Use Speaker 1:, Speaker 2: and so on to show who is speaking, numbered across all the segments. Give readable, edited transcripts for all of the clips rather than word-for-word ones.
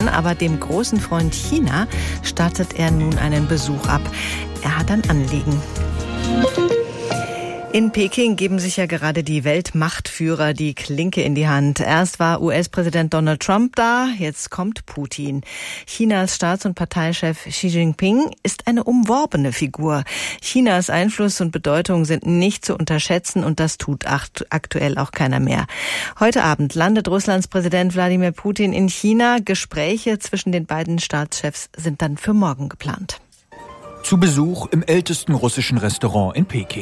Speaker 1: aber dem großen Freund China startet er nun einen Besuch ab. Er hat ein Anliegen. In Peking geben sich ja gerade die Weltmachtführer die Klinke in die Hand. Erst war US-Präsident Donald Trump da, jetzt kommt Putin. Chinas Staats- und Parteichef Xi Jinping ist eine umworbene Figur. Chinas Einfluss und Bedeutung sind nicht zu unterschätzen und das tut aktuell auch keiner mehr. Heute Abend landet Russlands Präsident Wladimir Putin in China. Gespräche zwischen den beiden Staatschefs sind dann für morgen geplant.
Speaker 2: Zu Besuch im ältesten russischen Restaurant in Peking.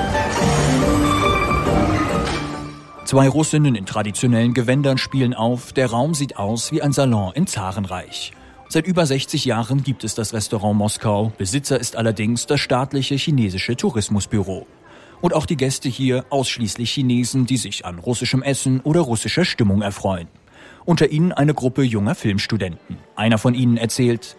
Speaker 2: 2 Russinnen in traditionellen Gewändern spielen auf. Der Raum sieht aus wie ein Salon im Zarenreich. Seit über 60 Jahren gibt es das Restaurant Moskau. Besitzer ist allerdings das staatliche chinesische Tourismusbüro. Und auch die Gäste hier ausschließlich Chinesen, die sich an russischem Essen oder russischer Stimmung erfreuen. Unter ihnen eine Gruppe junger Filmstudenten. Einer von ihnen erzählt: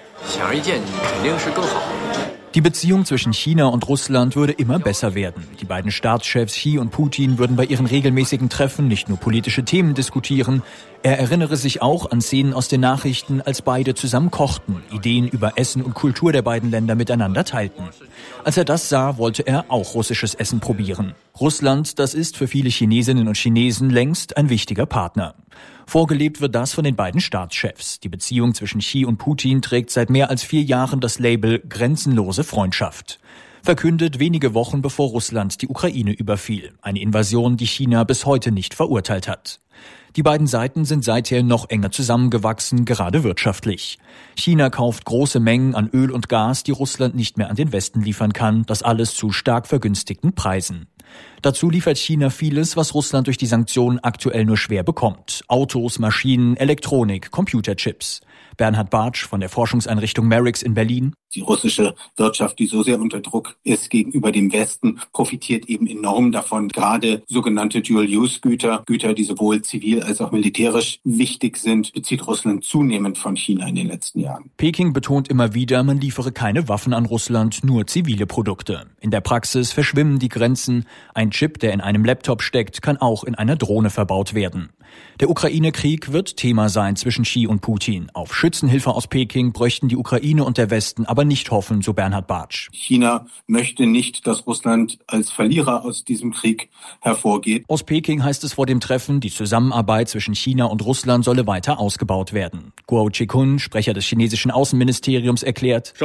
Speaker 2: Die Beziehung zwischen China und Russland würde immer besser werden. Die beiden Staatschefs Xi und Putin würden bei ihren regelmäßigen Treffen nicht nur politische Themen diskutieren. Er erinnere sich auch an Szenen aus den Nachrichten, als beide zusammen kochten, Ideen über Essen und Kultur der beiden Länder miteinander teilten. Als er das sah, wollte er auch russisches Essen probieren. Russland, das ist für viele Chinesinnen und Chinesen längst ein wichtiger Partner. Vorgelebt wird das von den beiden Staatschefs. Die Beziehung zwischen Xi und Putin trägt seit mehr als 4 Jahren das Label grenzenlose Freundschaft. Verkündet wenige Wochen bevor Russland die Ukraine überfiel. Eine Invasion, die China bis heute nicht verurteilt hat. Die beiden Seiten sind seither noch enger zusammengewachsen, gerade wirtschaftlich. China kauft große Mengen an Öl und Gas, die Russland nicht mehr an den Westen liefern kann, das alles zu stark vergünstigten Preisen. Dazu liefert China vieles, was Russland durch die Sanktionen aktuell nur schwer bekommt. Autos, Maschinen, Elektronik, Computerchips. Bernhard Bartsch von der Forschungseinrichtung Merix in Berlin.
Speaker 3: Die russische Wirtschaft, die so sehr unter Druck ist gegenüber dem Westen, profitiert eben enorm davon. Gerade sogenannte Dual-Use-Güter, Güter, die sowohl zivil als auch militärisch wichtig sind, bezieht Russland zunehmend von China in den letzten Jahren.
Speaker 2: Peking betont immer wieder, man liefere keine Waffen an Russland, nur zivile Produkte. In der Praxis verschwimmen die Grenzen. Ein Chip, der in einem Laptop steckt, kann auch in einer Drohne verbaut werden. Der Ukraine-Krieg wird Thema sein zwischen Xi und Putin. Auf Schützenhilfe aus Peking bräuchten die Ukraine und der Westen aber nicht hoffen, so Bernhard Bartsch.
Speaker 3: China möchte nicht, dass Russland als Verlierer aus diesem Krieg hervorgeht.
Speaker 2: Aus Peking heißt es vor dem Treffen, die Zusammenarbeit zwischen China und Russland solle weiter ausgebaut werden. Guo Zhikun, Sprecher des chinesischen Außenministeriums, erklärt: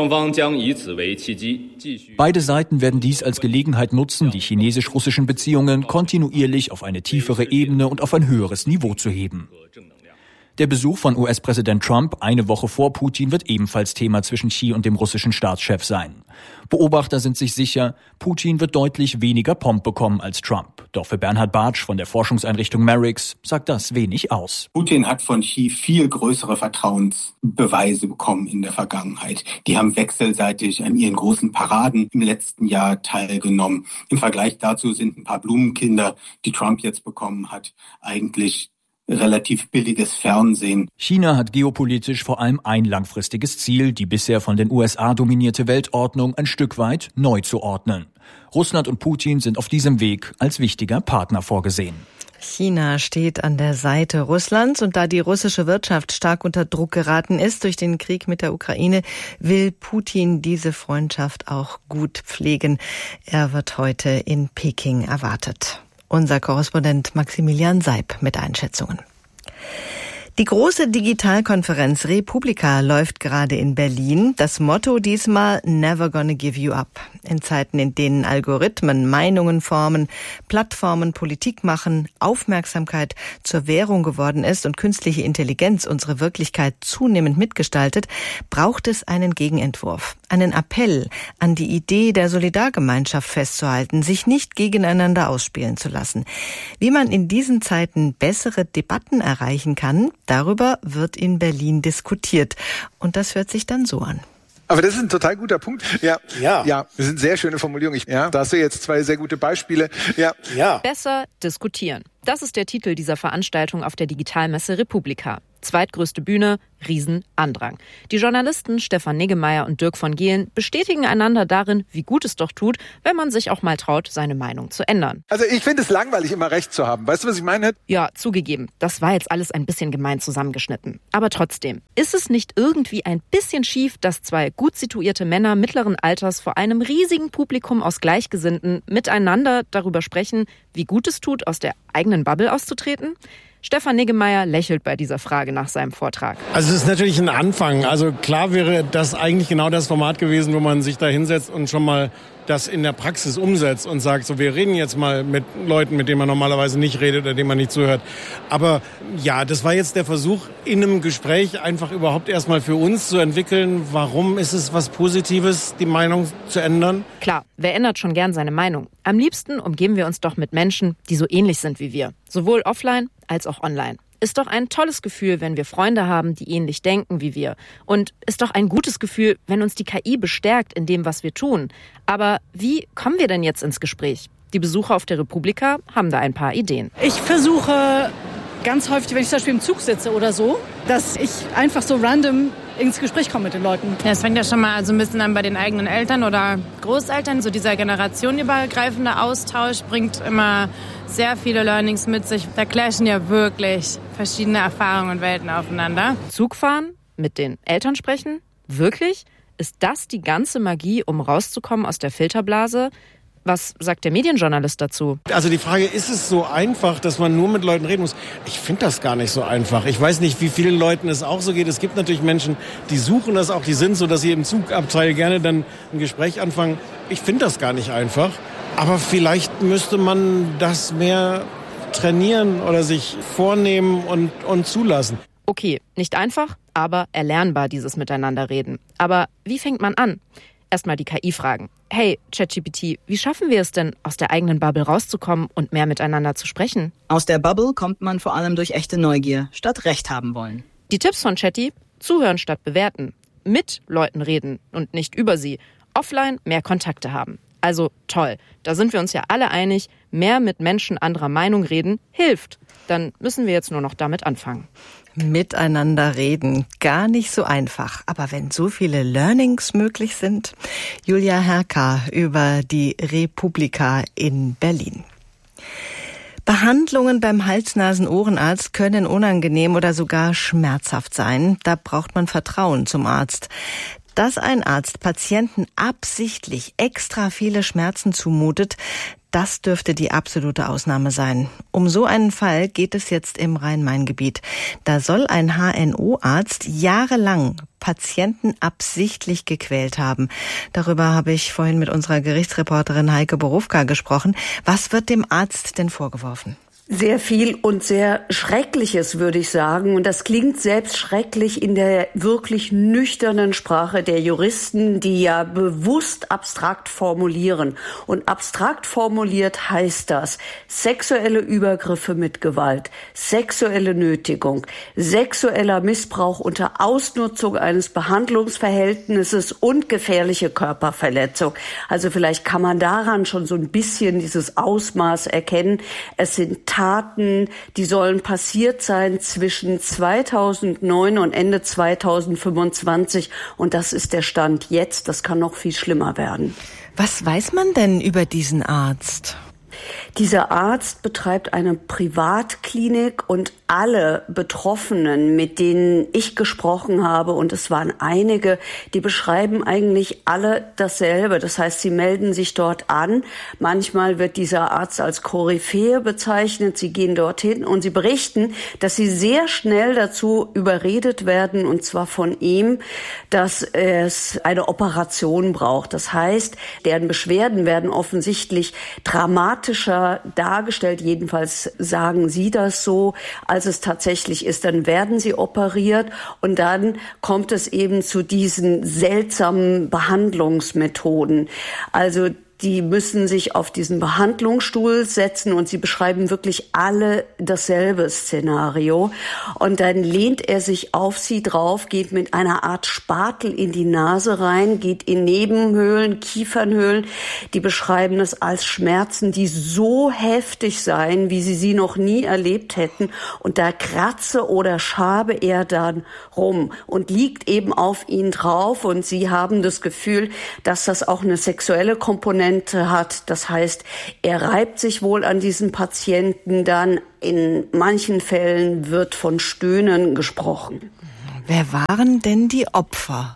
Speaker 2: Beide Seiten werden dies als Gelegenheit nutzen, die chinesisch-russischen Beziehungen kontinuierlich auf eine tiefere Ebene und auf ein höheres Niveau zu heben. Der Besuch von US-Präsident Trump eine Woche vor Putin wird ebenfalls Thema zwischen Xi und dem russischen Staatschef sein. Beobachter sind sich sicher, Putin wird deutlich weniger Pomp bekommen als Trump. Doch für Bernhard Bartsch von der Forschungseinrichtung Merix sagt das wenig aus.
Speaker 3: Putin hat von Xi viel größere Vertrauensbeweise bekommen in der Vergangenheit. Die haben wechselseitig an ihren großen Paraden im letzten Jahr teilgenommen. Im Vergleich dazu sind ein paar Blumenkinder, die Trump jetzt bekommen hat, eigentlich relativ billiges Fernsehen.
Speaker 2: China hat geopolitisch vor allem ein langfristiges Ziel, die bisher von den USA dominierte Weltordnung ein Stück weit neu zu ordnen. Russland und Putin sind auf diesem Weg als wichtiger Partner vorgesehen.
Speaker 1: China steht an der Seite Russlands und da die russische Wirtschaft stark unter Druck geraten ist durch den Krieg mit der Ukraine, will Putin diese Freundschaft auch gut pflegen. Er wird heute in Peking erwartet. Unser Korrespondent Maximilian Seib mit Einschätzungen. Die große Digitalkonferenz Republika läuft gerade in Berlin. Das Motto diesmal: Never gonna give you up. In Zeiten, in denen Algorithmen Meinungen formen, Plattformen Politik machen, Aufmerksamkeit zur Währung geworden ist und künstliche Intelligenz unsere Wirklichkeit zunehmend mitgestaltet, braucht es einen Gegenentwurf. Einen Appell an die Idee der Solidargemeinschaft festzuhalten, sich nicht gegeneinander ausspielen zu lassen. Wie man in diesen Zeiten bessere Debatten erreichen kann, darüber wird in Berlin diskutiert. Und das hört sich dann so an.
Speaker 4: Aber das ist ein total guter Punkt. Ja, das sind sehr schöne Formulierungen. Da hast du jetzt 2 sehr gute Beispiele. Ja.
Speaker 5: Besser diskutieren. Das ist der Titel dieser Veranstaltung auf der Digitalmesse Republika. Zweitgrößte Bühne, Riesenandrang. Die Journalisten Stefan Niggemeier und Dirk von Gehlen bestätigen einander darin, wie gut es doch tut, wenn man sich auch mal traut, seine Meinung zu ändern.
Speaker 4: Also ich finde es langweilig, immer Recht zu haben. Weißt du, was ich meine?
Speaker 5: Ja, zugegeben. Das war jetzt alles ein bisschen gemein zusammengeschnitten. Aber trotzdem, ist es nicht irgendwie ein bisschen schief, dass zwei gut situierte Männer mittleren Alters vor einem riesigen Publikum aus Gleichgesinnten miteinander darüber sprechen, wie gut es tut, aus der eigenen Bubble auszutreten? Stefan Niggemeier lächelt bei dieser Frage nach seinem Vortrag.
Speaker 6: Also es ist natürlich ein Anfang. Also klar wäre das eigentlich genau das Format gewesen, wo man sich da hinsetzt und schon mal das in der Praxis umsetzt und sagt, so, wir reden jetzt mal mit Leuten, mit denen man normalerweise nicht redet oder denen man nicht zuhört. Aber ja, das war jetzt der Versuch, in einem Gespräch einfach überhaupt erstmal für uns zu entwickeln, warum ist es was Positives, die Meinung zu ändern?
Speaker 5: Klar, wer ändert schon gern seine Meinung? Am liebsten umgeben wir uns doch mit Menschen, die so ähnlich sind wie wir. Sowohl offline als auch online. Ist doch ein tolles Gefühl, wenn wir Freunde haben, die ähnlich denken wie wir. Und ist doch ein gutes Gefühl, wenn uns die KI bestärkt in dem, was wir tun. Aber wie kommen wir denn jetzt ins Gespräch? Die Besucher auf der Republika haben da ein paar Ideen.
Speaker 7: Ich versuche ganz häufig, wenn ich zum Beispiel im Zug sitze oder so, dass ich einfach so random ins Gespräch komme mit den Leuten.
Speaker 8: Ja, es fängt ja schon mal so ein bisschen an bei den eigenen Eltern oder Großeltern. So dieser generationenübergreifende Austausch bringt immer sehr viele Learnings mit sich. Da clashen ja wirklich verschiedene Erfahrungen und Welten aufeinander.
Speaker 5: Zugfahren, mit den Eltern sprechen? Wirklich? Ist das die ganze Magie, um rauszukommen aus der Filterblase? Was sagt der Medienjournalist dazu?
Speaker 6: Also die Frage, ist es so einfach, dass man nur mit Leuten reden muss? Ich finde das gar nicht so einfach. Ich weiß nicht, wie vielen Leuten es auch so geht. Es gibt natürlich Menschen, die suchen das auch, die sind so, dass sie im Zugabteil gerne dann ein Gespräch anfangen. Ich finde das gar nicht einfach. Aber vielleicht müsste man das mehr trainieren oder sich vornehmen und zulassen.
Speaker 5: Okay, nicht einfach, aber erlernbar, dieses Miteinanderreden. Aber wie fängt man an? Erstmal die KI fragen. Hey, ChatGPT, wie schaffen wir es denn, aus der eigenen Bubble rauszukommen und mehr miteinander zu sprechen?
Speaker 9: Aus der Bubble kommt man vor allem durch echte Neugier, statt Recht haben wollen.
Speaker 5: Die Tipps von Chatty: zuhören statt bewerten. Mit Leuten reden und nicht über sie. Offline mehr Kontakte haben. Also toll, da sind wir uns ja alle einig, mehr mit Menschen anderer Meinung reden hilft. Dann müssen wir jetzt nur noch damit anfangen.
Speaker 1: Miteinander reden, gar nicht so einfach. Aber wenn so viele Learnings möglich sind. Julia Herka über die Republika in Berlin. Behandlungen beim Hals-Nasen-Ohrenarzt können unangenehm oder sogar schmerzhaft sein. Da braucht man Vertrauen zum Arzt. Dass ein Arzt Patienten absichtlich extra viele Schmerzen zumutet, das dürfte die absolute Ausnahme sein. Um so einen Fall geht es jetzt im Rhein-Main-Gebiet. Da soll ein HNO-Arzt jahrelang Patienten absichtlich gequält haben. Darüber habe ich vorhin mit unserer Gerichtsreporterin Heike Borowka gesprochen. Was wird dem Arzt denn vorgeworfen?
Speaker 10: Sehr viel und sehr Schreckliches, würde ich sagen. Und das klingt selbst schrecklich in der wirklich nüchternen Sprache der Juristen, die ja bewusst abstrakt formulieren. Und abstrakt formuliert heißt das: sexuelle Übergriffe mit Gewalt, sexuelle Nötigung, sexueller Missbrauch unter Ausnutzung eines Behandlungsverhältnisses und gefährliche Körperverletzung. Also vielleicht kann man daran schon so ein bisschen dieses Ausmaß erkennen. Es sind Taten, die sollen passiert sein zwischen 2009 und Ende 2025. Und das ist der Stand jetzt. Das kann noch viel schlimmer werden.
Speaker 1: Was weiß man denn über diesen Arzt?
Speaker 10: Dieser Arzt betreibt eine Privatklinik und alle Betroffenen, mit denen ich gesprochen habe, und es waren einige, die beschreiben eigentlich alle dasselbe. Das heißt, sie melden sich dort an. Manchmal wird dieser Arzt als Koryphäe bezeichnet. Sie gehen dorthin und sie berichten, dass sie sehr schnell dazu überredet werden, und zwar von ihm, dass es eine Operation braucht. Das heißt, deren Beschwerden werden offensichtlich dramatischer dargestellt. Jedenfalls sagen sie das so, als es tatsächlich ist. Dann werden sie operiert und dann kommt es eben zu diesen seltsamen Behandlungsmethoden. Also die müssen sich auf diesen Behandlungsstuhl setzen und sie beschreiben wirklich alle dasselbe Szenario. Und dann lehnt er sich auf sie drauf, geht mit einer Art Spatel in die Nase rein, geht in Nebenhöhlen, Kiefernhöhlen. Die beschreiben es als Schmerzen, die so heftig seien, wie sie noch nie erlebt hätten. Und da kratze oder schabe er dann rum und liegt eben auf ihn drauf. Und sie haben das Gefühl, dass das auch eine sexuelle Komponente hat. Das heißt, er reibt sich wohl an diesen Patienten dann. In manchen Fällen wird von Stöhnen gesprochen.
Speaker 1: Wer waren denn die Opfer?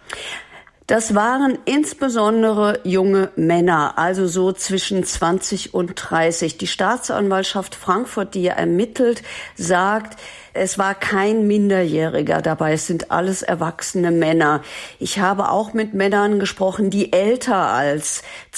Speaker 10: Das waren insbesondere junge Männer, also so zwischen 20 und 30. Die Staatsanwaltschaft Frankfurt, die ja ermittelt, sagt, es war kein Minderjähriger dabei, es sind alles erwachsene Männer. Ich habe auch mit Männern gesprochen, die älter als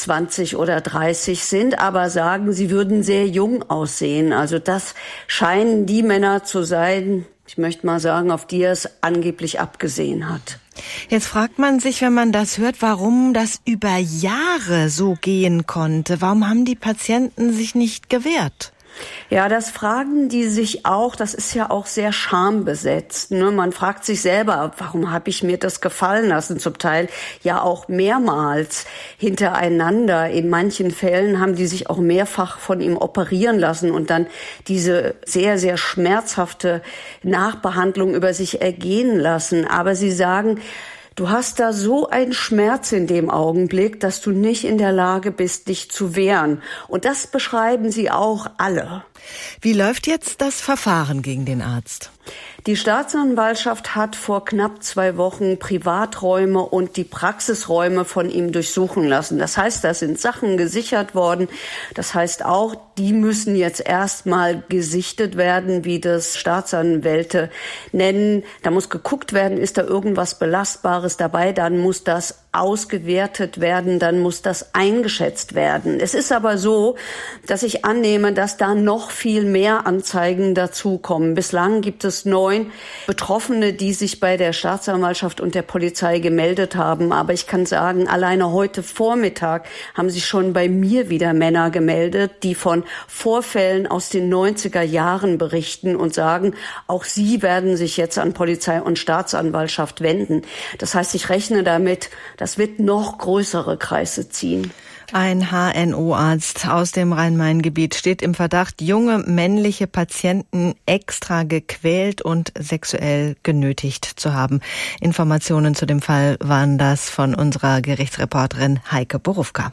Speaker 10: 20 oder 30 sind, aber sagen, sie würden sehr jung aussehen. Also das scheinen die Männer zu sein, ich möchte mal sagen, auf die er es angeblich abgesehen hat.
Speaker 1: Jetzt fragt man sich, wenn man das hört, warum das über Jahre so gehen konnte. Warum haben die Patienten sich nicht gewehrt?
Speaker 10: Ja, das fragen die sich auch. Das ist ja auch sehr schambesetzt. Ne? Man fragt sich selber, warum habe ich mir das gefallen lassen? Zum Teil ja auch mehrmals hintereinander. In manchen Fällen haben die sich auch mehrfach von ihm operieren lassen und dann diese sehr, sehr schmerzhafte Nachbehandlung über sich ergehen lassen. Aber sie sagen, du hast da so einen Schmerz in dem Augenblick, dass du nicht in der Lage bist, dich zu wehren. Und das beschreiben sie auch alle.
Speaker 1: Wie läuft jetzt das Verfahren gegen den Arzt?
Speaker 10: Die Staatsanwaltschaft hat vor knapp 2 Wochen Privaträume und die Praxisräume von ihm durchsuchen lassen. Das heißt, da sind Sachen gesichert worden. Das heißt auch, die müssen jetzt erstmal gesichtet werden, wie das Staatsanwälte nennen. Da muss geguckt werden, ist da irgendwas Belastbares dabei, dann muss das ausgewertet werden, dann muss das eingeschätzt werden. Es ist aber so, dass ich annehme, dass da noch viel mehr Anzeigen dazukommen. Bislang gibt es 9 Betroffene, die sich bei der Staatsanwaltschaft und der Polizei gemeldet haben. Aber ich kann sagen, alleine heute Vormittag haben sich schon bei mir wieder Männer gemeldet, die von Vorfällen aus den 90er Jahren berichten und sagen, auch sie werden sich jetzt an Polizei und Staatsanwaltschaft wenden. Das heißt, ich rechne damit, das wird noch größere Kreise ziehen.
Speaker 1: Ein HNO-Arzt aus dem Rhein-Main-Gebiet steht im Verdacht, junge männliche Patienten extra gequält und sexuell genötigt zu haben. Informationen zu dem Fall waren das von unserer Gerichtsreporterin Heike Borufka.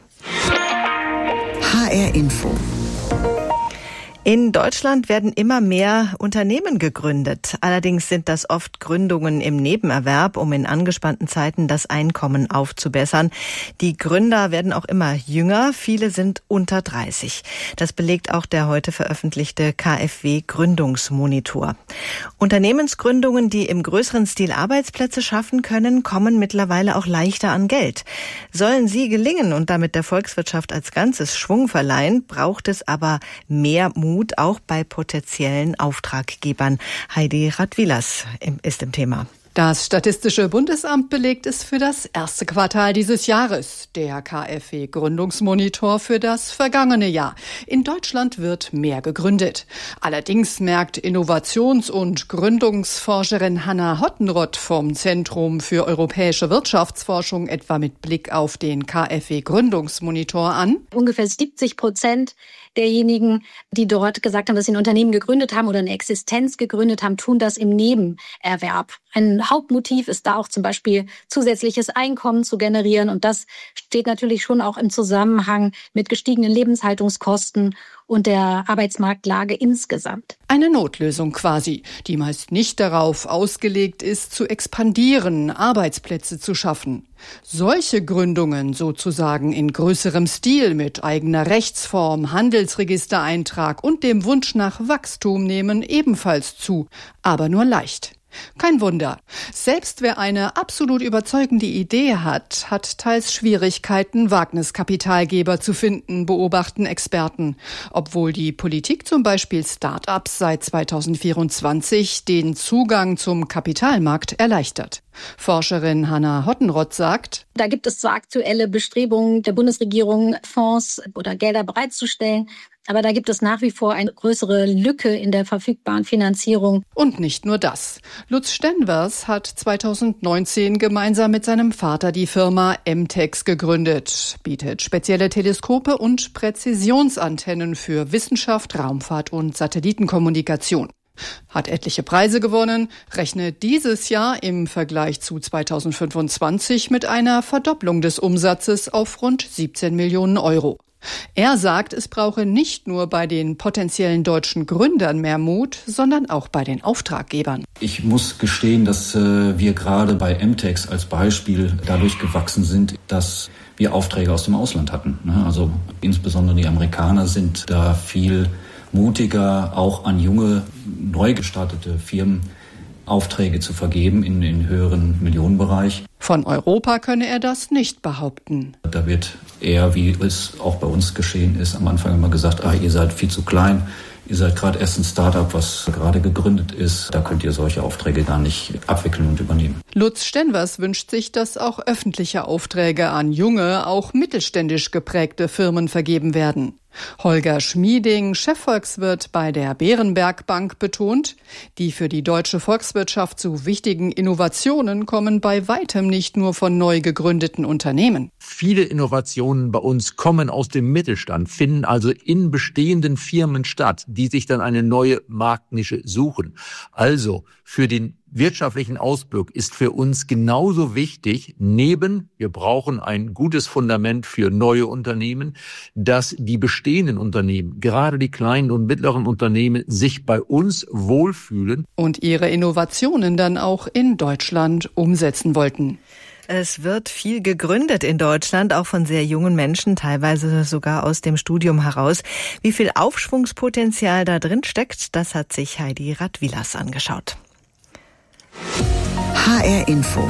Speaker 11: HR Info.
Speaker 1: In Deutschland werden immer mehr Unternehmen gegründet. Allerdings sind das oft Gründungen im Nebenerwerb, um in angespannten Zeiten das Einkommen aufzubessern. Die Gründer werden auch immer jünger. Viele sind unter 30. Das belegt auch der heute veröffentlichte KfW-Gründungsmonitor. Unternehmensgründungen, die im größeren Stil Arbeitsplätze schaffen können, kommen mittlerweile auch leichter an Geld. Sollen sie gelingen und damit der Volkswirtschaft als Ganzes Schwung verleihen, braucht es aber mehr Mut, auch bei potenziellen Auftraggebern. Heidi Radwilas ist im Thema.
Speaker 12: Das Statistische Bundesamt belegt es für das erste Quartal dieses Jahres. Der KfW-Gründungsmonitor für das vergangene Jahr. In Deutschland wird mehr gegründet. Allerdings merkt Innovations- und Gründungsforscherin Hanna Hottenrott vom Zentrum für europäische Wirtschaftsforschung etwa mit Blick auf den KfW-Gründungsmonitor an.
Speaker 13: Ungefähr 70% derjenigen, die dort gesagt haben, dass sie ein Unternehmen gegründet haben oder eine Existenz gegründet haben, tun das im Nebenerwerb. Ein Hauptmotiv ist da auch zum Beispiel zusätzliches Einkommen zu generieren. Und das steht natürlich schon auch im Zusammenhang mit gestiegenen Lebenshaltungskosten und der Arbeitsmarktlage insgesamt.
Speaker 12: Eine Notlösung quasi, die meist nicht darauf ausgelegt ist, zu expandieren, Arbeitsplätze zu schaffen. Solche Gründungen sozusagen in größerem Stil mit eigener Rechtsform, Handelsregistereintrag und dem Wunsch nach Wachstum nehmen ebenfalls zu, aber nur leicht. Kein Wunder. Selbst wer eine absolut überzeugende Idee hat, hat teils Schwierigkeiten, Wagniskapitalgeber zu finden, beobachten Experten. Obwohl die Politik zum Beispiel Start-ups seit 2024 den Zugang zum Kapitalmarkt erleichtert. Forscherin Hanna Hottenrott sagt,
Speaker 13: da gibt es zwar aktuelle Bestrebungen der Bundesregierung, Fonds oder Gelder bereitzustellen, aber da gibt es nach wie vor eine größere Lücke in der verfügbaren Finanzierung.
Speaker 12: Und nicht nur das. Lutz Stenvers hat 2019 gemeinsam mit seinem Vater die Firma MTEX gegründet, bietet spezielle Teleskope und Präzisionsantennen für Wissenschaft, Raumfahrt und Satellitenkommunikation. Hat etliche Preise gewonnen, rechnet dieses Jahr im Vergleich zu 2025 mit einer Verdopplung des Umsatzes auf rund 17 Millionen Euro. Er sagt, es brauche nicht nur bei den potenziellen deutschen Gründern mehr Mut, sondern auch bei den Auftraggebern.
Speaker 11: Ich muss gestehen, dass wir gerade bei MTEX als Beispiel dadurch gewachsen sind, dass wir Aufträge aus dem Ausland hatten. Also insbesondere die Amerikaner sind da viel mutiger, auch an junge, neu gestartete Firmen Aufträge zu vergeben in höheren Millionenbereich.
Speaker 12: Von Europa könne er das nicht behaupten.
Speaker 11: Da wird eher, wie es auch bei uns geschehen ist, am Anfang immer gesagt, ihr seid viel zu klein, ihr seid gerade erst ein Start-up, was gerade gegründet ist, da könnt ihr solche Aufträge gar nicht abwickeln und übernehmen.
Speaker 12: Lutz Stenvers wünscht sich, dass auch öffentliche Aufträge an junge, auch mittelständisch geprägte Firmen vergeben werden. Holger Schmieding, Chefvolkswirt bei der Bärenberg Bank, betont, die für die deutsche Volkswirtschaft so wichtigen Innovationen kommen bei weitem nicht nur von neu gegründeten Unternehmen.
Speaker 14: Viele Innovationen bei uns kommen aus dem Mittelstand, finden also in bestehenden Firmen statt, die sich dann eine neue Marktnische suchen. Also für den wirtschaftlichen Ausblick ist für uns genauso wichtig, wir brauchen ein gutes Fundament für neue Unternehmen, dass die bestehenden Unternehmen, gerade die kleinen und mittleren Unternehmen, sich bei uns wohlfühlen.
Speaker 12: Und ihre Innovationen dann auch in Deutschland umsetzen wollten.
Speaker 1: Es wird viel gegründet in Deutschland, auch von sehr jungen Menschen, teilweise sogar aus dem Studium heraus. Wie viel Aufschwungspotenzial da drin steckt, das hat sich Heidi Radwilas angeschaut.
Speaker 15: HR Info.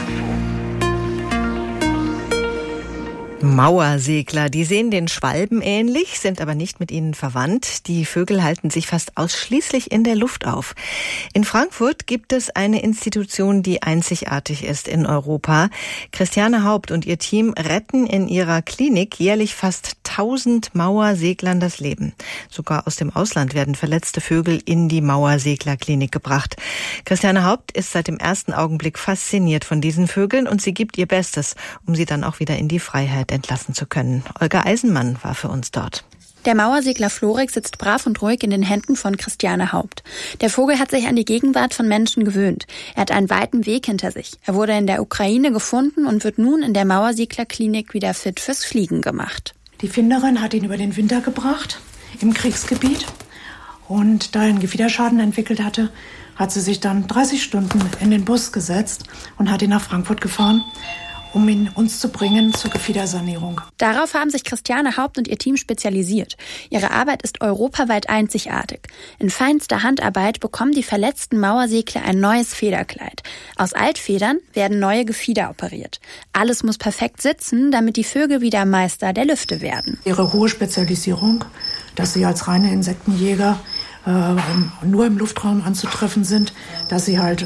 Speaker 1: Mauersegler, die sehen den Schwalben ähnlich, sind aber nicht mit ihnen verwandt. Die Vögel halten sich fast ausschließlich in der Luft auf. In Frankfurt gibt es eine Institution, die einzigartig ist in Europa. Christiane Haupt und ihr Team retten in ihrer Klinik jährlich fast 1000 Mauerseglern das Leben. Sogar aus dem Ausland werden verletzte Vögel in die Mauerseglerklinik gebracht. Christiane Haupt ist seit dem ersten Augenblick fasziniert von diesen Vögeln und sie gibt ihr Bestes, um sie dann auch wieder in die Freiheit entlassen zu können. Olga Eisenmann war für uns dort.
Speaker 16: Der Mauersegler Florik sitzt brav und ruhig in den Händen von Christiane Haupt. Der Vogel hat sich an die Gegenwart von Menschen gewöhnt. Er hat einen weiten Weg hinter sich. Er wurde in der Ukraine gefunden und wird nun in der Mauerseglerklinik wieder fit fürs Fliegen gemacht.
Speaker 17: Die Finderin hat ihn über den Winter gebracht, im Kriegsgebiet. Und da er einen Gefiederschaden entwickelt hatte, hat sie sich dann 30 Stunden in den Bus gesetzt und hat ihn nach Frankfurt gefahren, um ihn uns zu bringen zur Gefiedersanierung.
Speaker 16: Darauf haben sich Christiane Haupt und ihr Team spezialisiert. Ihre Arbeit ist europaweit einzigartig. In feinster Handarbeit bekommen die verletzten Mauersegler ein neues Federkleid. Aus Altfedern werden neue Gefieder operiert. Alles muss perfekt sitzen, damit die Vögel wieder Meister der Lüfte werden.
Speaker 17: Ihre hohe Spezialisierung, dass sie als reine Insektenjäger nur im Luftraum anzutreffen sind, dass sie halt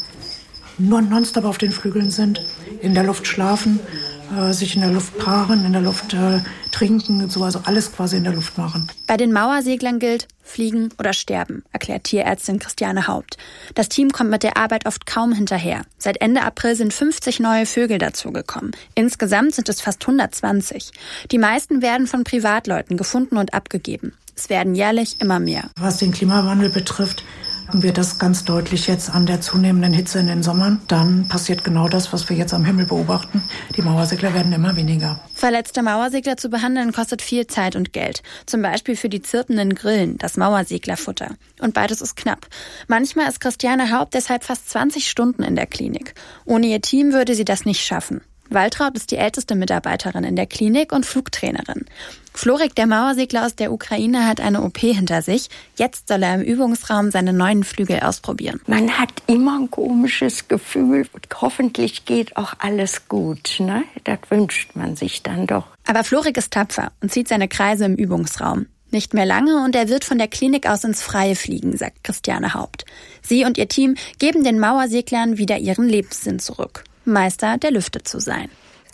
Speaker 17: nur nonstop auf den Flügeln sind, in der Luft schlafen, sich in der Luft paaren, in der Luft trinken, so, also alles quasi in der Luft machen.
Speaker 16: Bei den Mauerseglern gilt, fliegen oder sterben, erklärt Tierärztin Christiane Haupt. Das Team kommt mit der Arbeit oft kaum hinterher. Seit Ende April sind 50 neue Vögel dazugekommen. Insgesamt sind es fast 120. Die meisten werden von Privatleuten gefunden und abgegeben. Es werden jährlich immer mehr.
Speaker 17: Was den Klimawandel betrifft, merken wir das ganz deutlich jetzt an der zunehmenden Hitze in den Sommern. Dann passiert genau das, was wir jetzt am Himmel beobachten. Die Mauersegler werden immer weniger.
Speaker 16: Verletzte Mauersegler zu behandeln kostet viel Zeit und Geld. Zum Beispiel für die zirpenden Grillen, das Mauerseglerfutter. Und beides ist knapp. Manchmal ist Christiane Haupt deshalb fast 20 Stunden in der Klinik. Ohne ihr Team würde sie das nicht schaffen. Waltraud ist die älteste Mitarbeiterin in der Klinik und Flugtrainerin. Florik, der Mauersegler aus der Ukraine, hat eine OP hinter sich. Jetzt soll er im Übungsraum seine neuen Flügel ausprobieren.
Speaker 15: Man hat immer ein komisches Gefühl. Hoffentlich geht auch alles gut, ne? Das wünscht man sich dann doch.
Speaker 16: Aber Florik ist tapfer und zieht seine Kreise im Übungsraum. Nicht mehr lange und er wird von der Klinik aus ins Freie fliegen, sagt Christiane Haupt. Sie und ihr Team geben den Mauerseglern wieder ihren Lebenssinn zurück. Meister der Lüfte zu sein.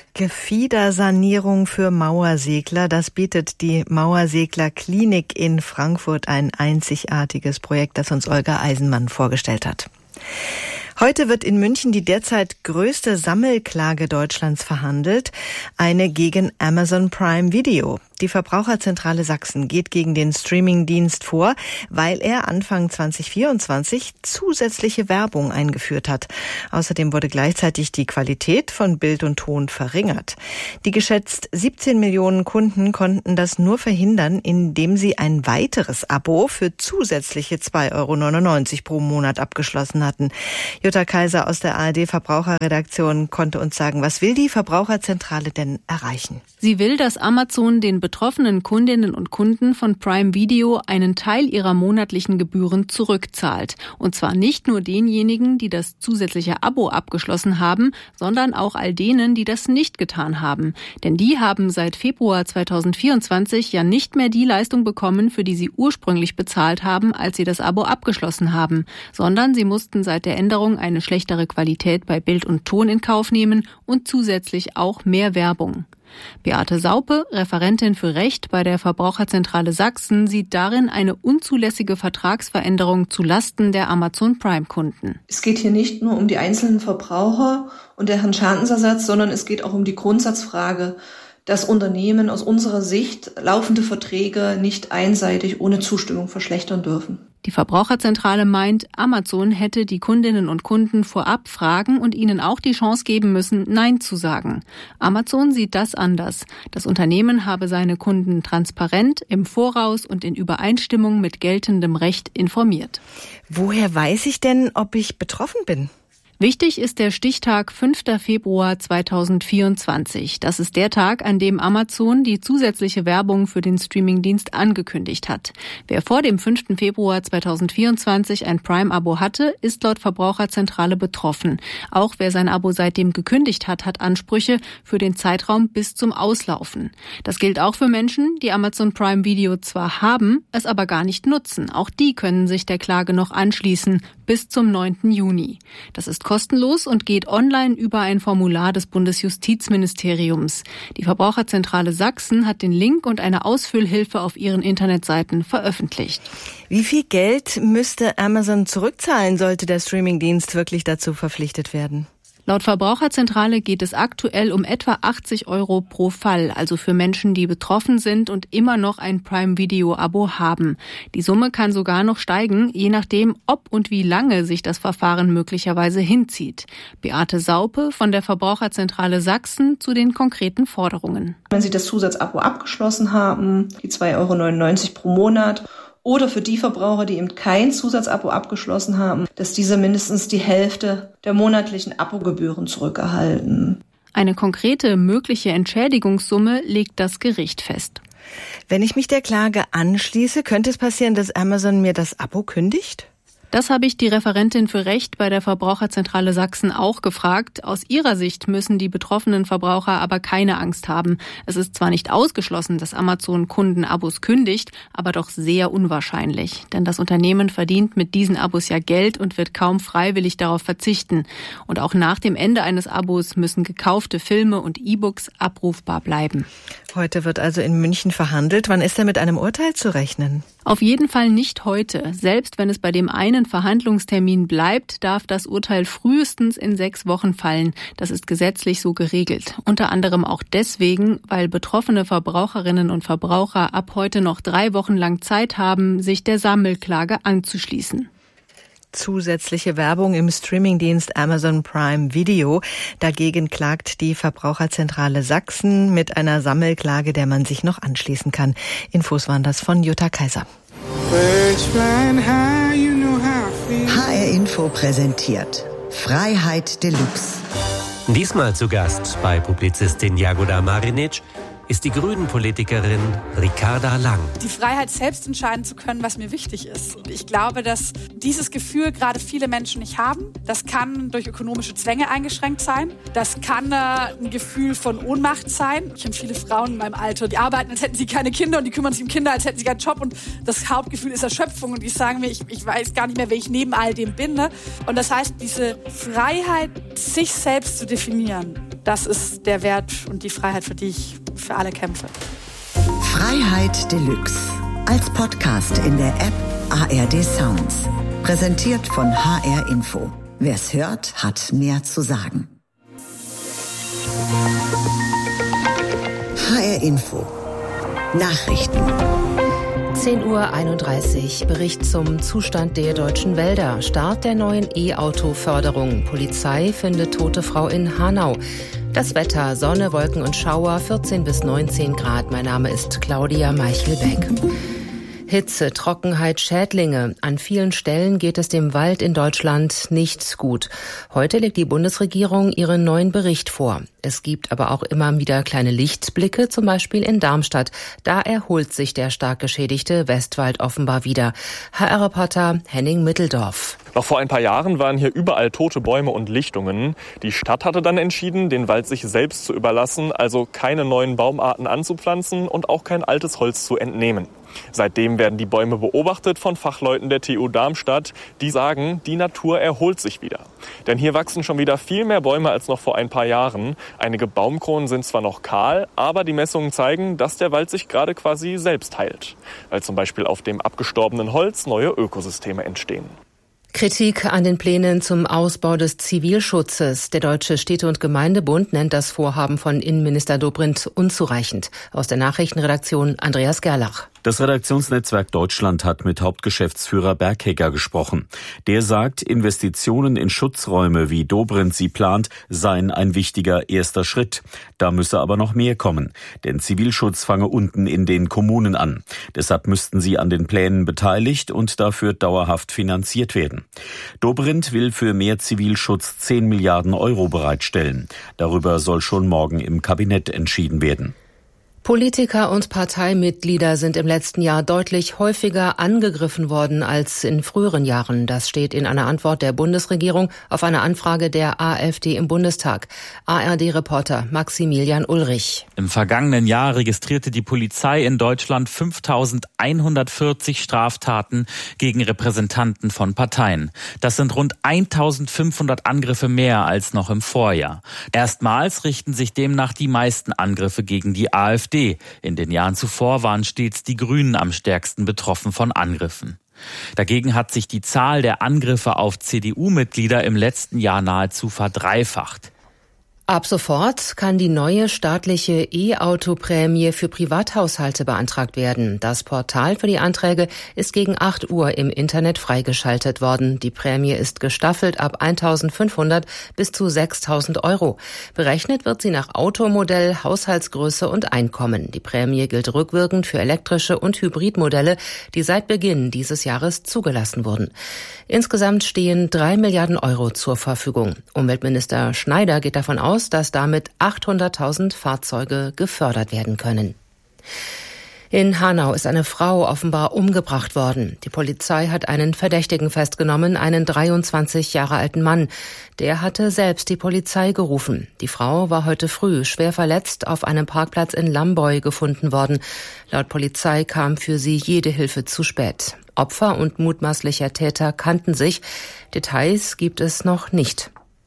Speaker 1: Gefiedersanierung für Mauersegler, das bietet die Mauersegler-Klinik in Frankfurt, ein einzigartiges Projekt, das uns Olga Eisenmann vorgestellt hat. Heute wird in München die derzeit größte Sammelklage Deutschlands verhandelt, eine gegen Amazon Prime Video. Die Verbraucherzentrale Sachsen geht gegen den Streamingdienst vor, weil er Anfang 2024 zusätzliche Werbung eingeführt hat. Außerdem wurde gleichzeitig die Qualität von Bild und Ton verringert. Die geschätzt 17 Millionen Kunden konnten das nur verhindern, indem sie ein weiteres Abo für zusätzliche 2,99 € pro Monat abgeschlossen hatten. Jutta Kaiser aus der ARD-Verbraucherredaktion konnte uns sagen, was will die Verbraucherzentrale denn erreichen?
Speaker 18: Sie will, dass Amazon den betroffenen Kundinnen und Kunden von Prime Video einen Teil ihrer monatlichen Gebühren zurückzahlt. Und zwar nicht nur denjenigen, die das zusätzliche Abo abgeschlossen haben, sondern auch all denen, die das nicht getan haben. Denn die haben seit Februar 2024 ja nicht mehr die Leistung bekommen, für die sie ursprünglich bezahlt haben, als sie das Abo abgeschlossen haben, sondern sie mussten seit der Änderung eine schlechtere Qualität bei Bild und Ton in Kauf nehmen und zusätzlich auch mehr Werbung. Beate Saupe, Referentin für Recht bei der Verbraucherzentrale Sachsen, sieht darin eine unzulässige Vertragsveränderung zu Lasten der Amazon Prime-Kunden.
Speaker 19: Es geht hier nicht nur um die einzelnen Verbraucher und deren Schadensersatz, sondern es geht auch um die Grundsatzfrage, dass Unternehmen aus unserer Sicht laufende Verträge nicht einseitig ohne Zustimmung verschlechtern dürfen.
Speaker 18: Die Verbraucherzentrale meint, Amazon hätte die Kundinnen und Kunden vorab fragen und ihnen auch die Chance geben müssen, Nein zu sagen. Amazon sieht das anders. Das Unternehmen habe seine Kunden transparent, im Voraus und in Übereinstimmung mit geltendem Recht informiert.
Speaker 1: Woher weiß ich denn, ob ich betroffen bin?
Speaker 18: Wichtig ist der Stichtag 5. Februar 2024. Das ist der Tag, an dem Amazon die zusätzliche Werbung für den Streamingdienst angekündigt hat. Wer vor dem 5. Februar 2024 ein Prime-Abo hatte, ist laut Verbraucherzentrale betroffen. Auch wer sein Abo seitdem gekündigt hat, hat Ansprüche für den Zeitraum bis zum Auslaufen. Das gilt auch für Menschen, die Amazon Prime Video zwar haben, es aber gar nicht nutzen. Auch die können sich der Klage noch anschließen, bis zum 9. Juni. Das ist kostenlos und geht online über ein Formular des Bundesjustizministeriums. Die Verbraucherzentrale Sachsen hat den Link und eine Ausfüllhilfe auf ihren Internetseiten veröffentlicht.
Speaker 1: Wie viel Geld müsste Amazon zurückzahlen, sollte der Streamingdienst wirklich dazu verpflichtet werden?
Speaker 18: Laut Verbraucherzentrale geht es aktuell um etwa 80 € pro Fall, also für Menschen, die betroffen sind und immer noch ein Prime-Video-Abo haben. Die Summe kann sogar noch steigen, je nachdem, ob und wie lange sich das Verfahren möglicherweise hinzieht. Beate Saupe von der Verbraucherzentrale Sachsen zu den konkreten Forderungen.
Speaker 19: Wenn Sie das Zusatzabo abgeschlossen haben, die 2,99 € pro Monat, oder für die Verbraucher, die eben kein Zusatzabo abgeschlossen haben, dass diese mindestens die Hälfte der monatlichen Abogebühren zurückerhalten.
Speaker 18: Eine konkrete mögliche Entschädigungssumme legt das Gericht fest.
Speaker 1: Wenn ich mich der Klage anschließe, könnte es passieren, dass Amazon mir das Abo kündigt?
Speaker 18: Das habe ich die Referentin für Recht bei der Verbraucherzentrale Sachsen auch gefragt. Aus ihrer Sicht müssen die betroffenen Verbraucher aber keine Angst haben. Es ist zwar nicht ausgeschlossen, dass Amazon Kunden Abos kündigt, aber doch sehr unwahrscheinlich. Denn das Unternehmen verdient mit diesen Abos ja Geld und wird kaum freiwillig darauf verzichten. Und auch nach dem Ende eines Abos müssen gekaufte Filme und E-Books abrufbar bleiben.
Speaker 1: Heute wird also in München verhandelt. Wann ist denn mit einem Urteil zu rechnen?
Speaker 18: Auf jeden Fall nicht heute. Selbst wenn es bei dem einen Verhandlungstermin bleibt, darf das Urteil frühestens in 6 Wochen fallen. Das ist gesetzlich so geregelt. Unter anderem auch deswegen, weil betroffene Verbraucherinnen und Verbraucher ab heute noch 3 Wochen lang Zeit haben, sich der Sammelklage anzuschließen.
Speaker 1: Zusätzliche Werbung im Streamingdienst Amazon Prime Video. Dagegen klagt die Verbraucherzentrale Sachsen mit einer Sammelklage, der man sich noch anschließen kann. Infos waren das von Jutta Kaiser.
Speaker 20: HR Info präsentiert Freiheit Deluxe. Diesmal zu Gast bei Publizistin Jagoda Marinic ist die Grünen-Politikerin Ricarda Lang.
Speaker 21: Die Freiheit, selbst entscheiden zu können, was mir wichtig ist. Und ich glaube, dass dieses Gefühl gerade viele Menschen nicht haben. Das kann durch ökonomische Zwänge eingeschränkt sein. Das kann ein Gefühl von Ohnmacht sein. Ich kenne viele Frauen in meinem Alter, die arbeiten, als hätten sie keine Kinder und die kümmern sich um Kinder, als hätten sie keinen Job. Und das Hauptgefühl ist Erschöpfung. Und die sagen mir, ich weiß gar nicht mehr, wer ich neben all dem bin. Ne? Und das heißt, diese Freiheit, sich selbst zu definieren, das ist der Wert und die Freiheit, für die ich für alle kämpfe.
Speaker 22: Freiheit Deluxe. Als Podcast in der App ARD Sounds. Präsentiert von HR Info. Wer's hört, hat mehr zu sagen. HR Info. Nachrichten.
Speaker 23: 10:31 Uhr. Bericht zum Zustand der deutschen Wälder. Start der neuen E-Auto-Förderung. Polizei findet tote Frau in Hanau. Das Wetter, Sonne, Wolken und Schauer, 14 bis 19 Grad. Mein Name ist Claudia Meichelbeck. Hitze, Trockenheit, Schädlinge. An vielen Stellen geht es dem Wald in Deutschland nicht gut. Heute legt die Bundesregierung ihren neuen Bericht vor. Es gibt aber auch immer wieder kleine Lichtblicke, zum Beispiel in Darmstadt. Da erholt sich der stark geschädigte Westwald offenbar wieder. HR-Reporter Henning Mitteldorf.
Speaker 24: Noch vor ein paar Jahren waren hier überall tote Bäume und Lichtungen. Die Stadt hatte dann entschieden, den Wald sich selbst zu überlassen, also keine neuen Baumarten anzupflanzen und auch kein altes Holz zu entnehmen. Seitdem werden die Bäume beobachtet von Fachleuten der TU Darmstadt, die sagen, die Natur erholt sich wieder. Denn hier wachsen schon wieder viel mehr Bäume als noch vor ein paar Jahren. Einige Baumkronen sind zwar noch kahl, aber die Messungen zeigen, dass der Wald sich gerade quasi selbst heilt. Weil zum Beispiel auf dem abgestorbenen Holz neue Ökosysteme entstehen.
Speaker 23: Kritik an den Plänen zum Ausbau des Zivilschutzes. Der Deutsche Städte- und Gemeindebund nennt das Vorhaben von Innenminister Dobrindt unzureichend. Aus der Nachrichtenredaktion Andreas Gerlach.
Speaker 25: Das Redaktionsnetzwerk Deutschland hat mit Hauptgeschäftsführer Berghecker gesprochen. Der sagt, Investitionen in Schutzräume, wie Dobrindt sie plant, seien ein wichtiger erster Schritt. Da müsse aber noch mehr kommen, denn Zivilschutz fange unten in den Kommunen an. Deshalb müssten sie an den Plänen beteiligt und dafür dauerhaft finanziert werden. Dobrindt will für mehr Zivilschutz 10 Milliarden Euro bereitstellen. Darüber soll schon morgen im Kabinett entschieden werden.
Speaker 23: Politiker und Parteimitglieder sind im letzten Jahr deutlich häufiger angegriffen worden als in früheren Jahren. Das steht in einer Antwort der Bundesregierung auf eine Anfrage der AfD im Bundestag. ARD-Reporter Maximilian Ulrich.
Speaker 26: Im vergangenen Jahr registrierte die Polizei in Deutschland 5.140 Straftaten gegen Repräsentanten von Parteien. Das sind rund 1.500 Angriffe mehr als noch im Vorjahr. Erstmals richten sich demnach die meisten Angriffe gegen die AfD. In den Jahren zuvor waren stets die Grünen am stärksten betroffen von Angriffen. Dagegen hat sich die Zahl der Angriffe auf CDU-Mitglieder im letzten Jahr nahezu verdreifacht.
Speaker 23: Ab sofort kann die neue staatliche E-Auto-Prämie für Privathaushalte beantragt werden. Das Portal für die Anträge ist gegen 8 Uhr im Internet freigeschaltet worden. Die Prämie ist gestaffelt ab 1.500 bis zu 6.000 Euro. Berechnet wird sie nach Automodell, Haushaltsgröße und Einkommen. Die Prämie gilt rückwirkend für elektrische und Hybridmodelle, die seit Beginn dieses Jahres zugelassen wurden. Insgesamt stehen 3 Milliarden Euro zur Verfügung. Umweltminister Schneider geht davon aus, dass damit 800.000 Fahrzeuge gefördert werden können. In Hanau ist eine Frau offenbar umgebracht worden. Die Polizei hat einen Verdächtigen festgenommen, einen 23 Jahre alten Mann. Der hatte selbst die Polizei gerufen. Die Frau war heute früh schwer verletzt auf einem Parkplatz in Lamboy gefunden worden. Laut Polizei kam für sie jede Hilfe zu spät. Opfer und mutmaßlicher Täter kannten sich. Details gibt es noch nicht.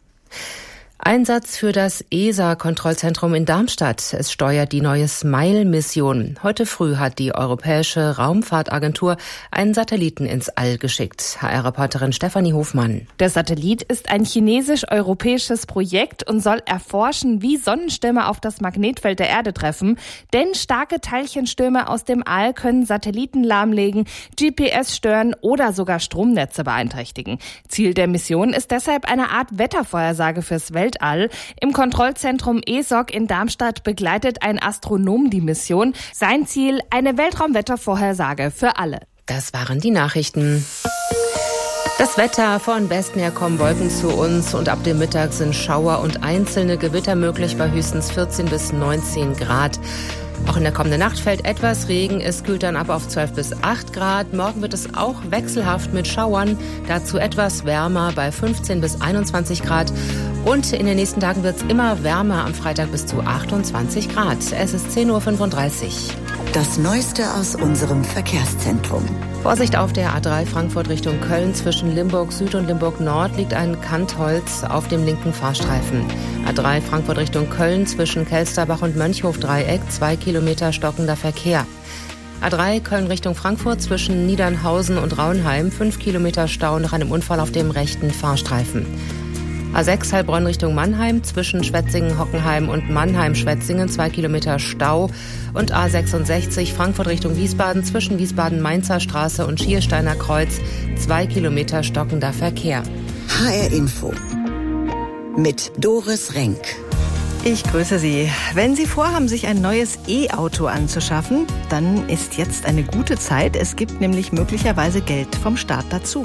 Speaker 23: Einsatz für das ESA-Kontrollzentrum in Darmstadt. Es steuert die neue SMILE-Mission. Heute früh hat die Europäische Raumfahrtagentur einen Satelliten ins All geschickt. HR-Reporterin Stefanie Hofmann.
Speaker 27: Der Satellit ist ein chinesisch-europäisches Projekt und soll erforschen, wie Sonnenstürme auf das Magnetfeld der Erde treffen. Denn starke Teilchenstürme aus dem All können Satelliten lahmlegen, GPS stören oder sogar Stromnetze beeinträchtigen. Ziel der Mission ist deshalb eine Art Wettervorhersage fürs Weltall. Im Kontrollzentrum ESOC in Darmstadt begleitet ein Astronom die Mission. Sein Ziel, eine Weltraumwettervorhersage für alle.
Speaker 23: Das waren die Nachrichten. Das Wetter: von Westen her kommen Wolken zu uns und ab dem Mittag sind Schauer und einzelne Gewitter möglich bei höchstens 14 bis 19 Grad. Auch in der kommenden Nacht fällt etwas Regen. Es kühlt dann ab auf 12 bis 8 Grad. Morgen wird es auch wechselhaft mit Schauern. Dazu etwas wärmer bei 15 bis 21 Grad. Und in den nächsten Tagen wird es immer wärmer, am Freitag bis zu 28 Grad. Es ist 10.35 Uhr.
Speaker 22: Das Neueste aus unserem Verkehrszentrum.
Speaker 23: Vorsicht auf der A3 Frankfurt Richtung Köln. Zwischen Limburg Süd und Limburg Nord liegt ein Kantholz auf dem linken Fahrstreifen. A3 Frankfurt Richtung Köln zwischen Kelsterbach und Mönchhof-Dreieck 2 Kilometer stockender Verkehr. A3 Köln Richtung Frankfurt zwischen Niedernhausen und Raunheim 5 Kilometer Stau nach einem Unfall auf dem rechten Fahrstreifen. A6 Heilbronn Richtung Mannheim zwischen Schwetzingen-Hockenheim und Mannheim-Schwetzingen 2 Kilometer Stau. Und A66 Frankfurt Richtung Wiesbaden zwischen Wiesbaden-Mainzer Straße und Schiersteiner Kreuz 2 Kilometer stockender Verkehr.
Speaker 22: HR Info mit Doris Renk.
Speaker 1: Ich grüße Sie. Wenn Sie vorhaben, sich ein neues E-Auto anzuschaffen, dann ist jetzt eine gute Zeit. Es gibt nämlich möglicherweise Geld vom Staat dazu.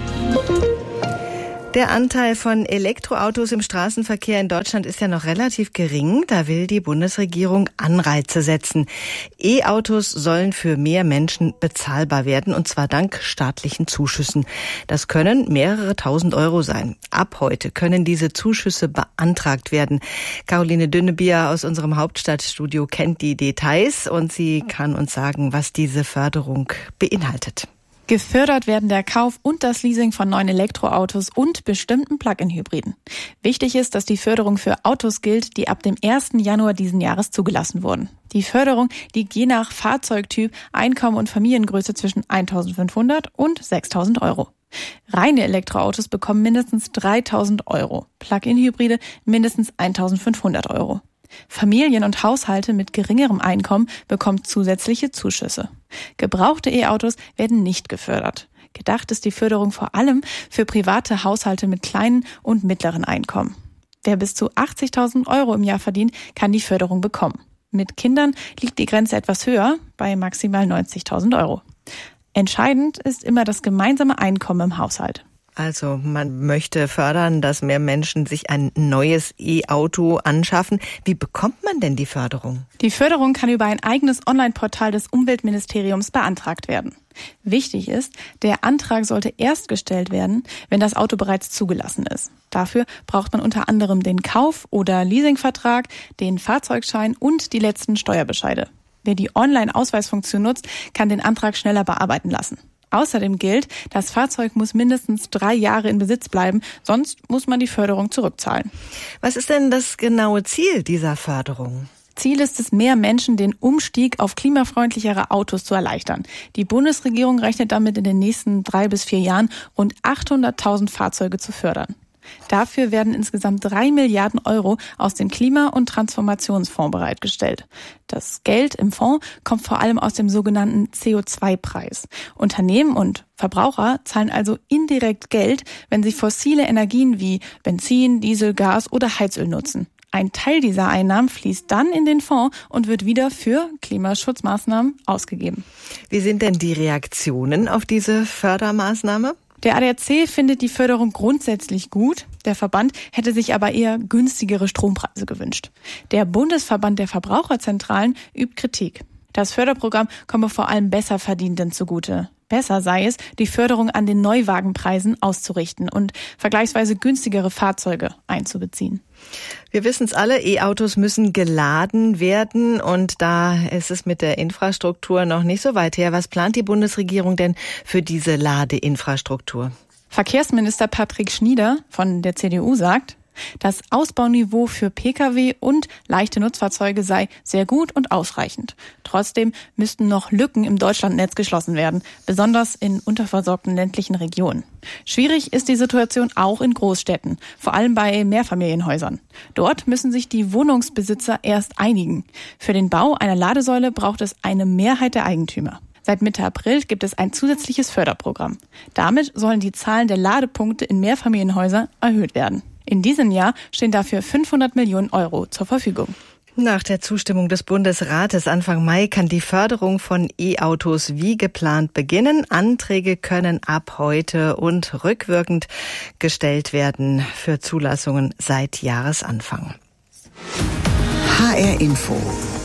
Speaker 1: Der Anteil von Elektroautos im Straßenverkehr in Deutschland ist ja noch relativ gering. Da will die Bundesregierung Anreize setzen. E-Autos sollen für mehr Menschen bezahlbar werden, und zwar dank staatlichen Zuschüssen. Das können mehrere tausend Euro sein. Ab heute können diese Zuschüsse beantragt werden. Caroline Dünnebier aus unserem Hauptstadtstudio kennt die Details und sie kann uns sagen, was diese Förderung beinhaltet.
Speaker 2: Gefördert werden der Kauf und das Leasing von neuen Elektroautos und bestimmten Plug-in-Hybriden. Wichtig ist, dass die Förderung für Autos gilt, die ab dem 1. Januar diesen Jahres zugelassen wurden. Die Förderung liegt je nach Fahrzeugtyp, Einkommen und Familiengröße zwischen 1.500 und 6.000 Euro. Reine Elektroautos bekommen mindestens 3.000 Euro, Plug-in-Hybride mindestens 1.500 Euro. Familien und Haushalte mit geringerem Einkommen bekommen zusätzliche Zuschüsse. Gebrauchte E-Autos werden nicht gefördert. Gedacht ist die Förderung vor allem für private Haushalte mit kleinen und mittleren Einkommen. Wer bis zu 80.000 Euro im Jahr verdient, kann die Förderung bekommen. Mit Kindern liegt die Grenze etwas höher, bei maximal 90.000 Euro. Entscheidend ist immer das gemeinsame Einkommen im Haushalt.
Speaker 1: Also man möchte fördern, dass mehr Menschen sich ein neues E-Auto anschaffen. Wie bekommt man denn die Förderung?
Speaker 2: Die Förderung kann über ein eigenes Online-Portal des Umweltministeriums beantragt werden. Wichtig ist, der Antrag sollte erst gestellt werden, wenn das Auto bereits zugelassen ist. Dafür braucht man unter anderem den Kauf- oder Leasingvertrag, den Fahrzeugschein und die letzten Steuerbescheide. Wer die Online-Ausweisfunktion nutzt, kann den Antrag schneller bearbeiten lassen. Außerdem gilt, das Fahrzeug muss mindestens 3 Jahre in Besitz bleiben, sonst muss man die Förderung zurückzahlen.
Speaker 1: Was ist denn das genaue Ziel dieser Förderung?
Speaker 2: Ziel ist es, mehr Menschen den Umstieg auf klimafreundlichere Autos zu erleichtern. Die Bundesregierung rechnet damit in den nächsten 3 bis 4 Jahren rund 800.000 Fahrzeuge zu fördern. Dafür werden insgesamt 3 Milliarden Euro aus dem Klima- und Transformationsfonds bereitgestellt. Das Geld im Fonds kommt vor allem aus dem sogenannten CO2-Preis. Unternehmen und Verbraucher zahlen also indirekt Geld, wenn sie fossile Energien wie Benzin, Diesel, Gas oder Heizöl nutzen. Ein Teil dieser Einnahmen fließt dann in den Fonds und wird wieder für Klimaschutzmaßnahmen ausgegeben.
Speaker 1: Wie sind denn die Reaktionen auf diese Fördermaßnahme?
Speaker 2: Der ADAC findet die Förderung grundsätzlich gut. Der Verband hätte sich aber eher günstigere Strompreise gewünscht. Der Bundesverband der Verbraucherzentralen übt Kritik. Das Förderprogramm komme vor allem Besserverdienenden zugute. Besser sei es, die Förderung an den Neuwagenpreisen auszurichten und vergleichsweise günstigere Fahrzeuge einzubeziehen.
Speaker 1: Wir wissen es alle, E-Autos müssen geladen werden und da ist es mit der Infrastruktur noch nicht so weit her. Was plant die Bundesregierung denn für diese Ladeinfrastruktur?
Speaker 2: Verkehrsminister Patrick Schnieder von der CDU sagt, das Ausbauniveau für Pkw und leichte Nutzfahrzeuge sei sehr gut und ausreichend. Trotzdem müssten noch Lücken im Deutschlandnetz geschlossen werden, besonders in unterversorgten ländlichen Regionen. Schwierig ist die Situation auch in Großstädten, vor allem bei Mehrfamilienhäusern. Dort müssen sich die Wohnungsbesitzer erst einigen. Für den Bau einer Ladesäule braucht es eine Mehrheit der Eigentümer. Seit Mitte April gibt es ein zusätzliches Förderprogramm. Damit sollen die Zahlen der Ladepunkte in Mehrfamilienhäusern erhöht werden. In diesem Jahr stehen dafür 500 Millionen Euro zur Verfügung.
Speaker 1: Nach der Zustimmung des Bundesrates Anfang Mai kann die Förderung von E-Autos wie geplant beginnen. Anträge können ab heute und rückwirkend gestellt werden für Zulassungen seit Jahresanfang.
Speaker 22: HR Info.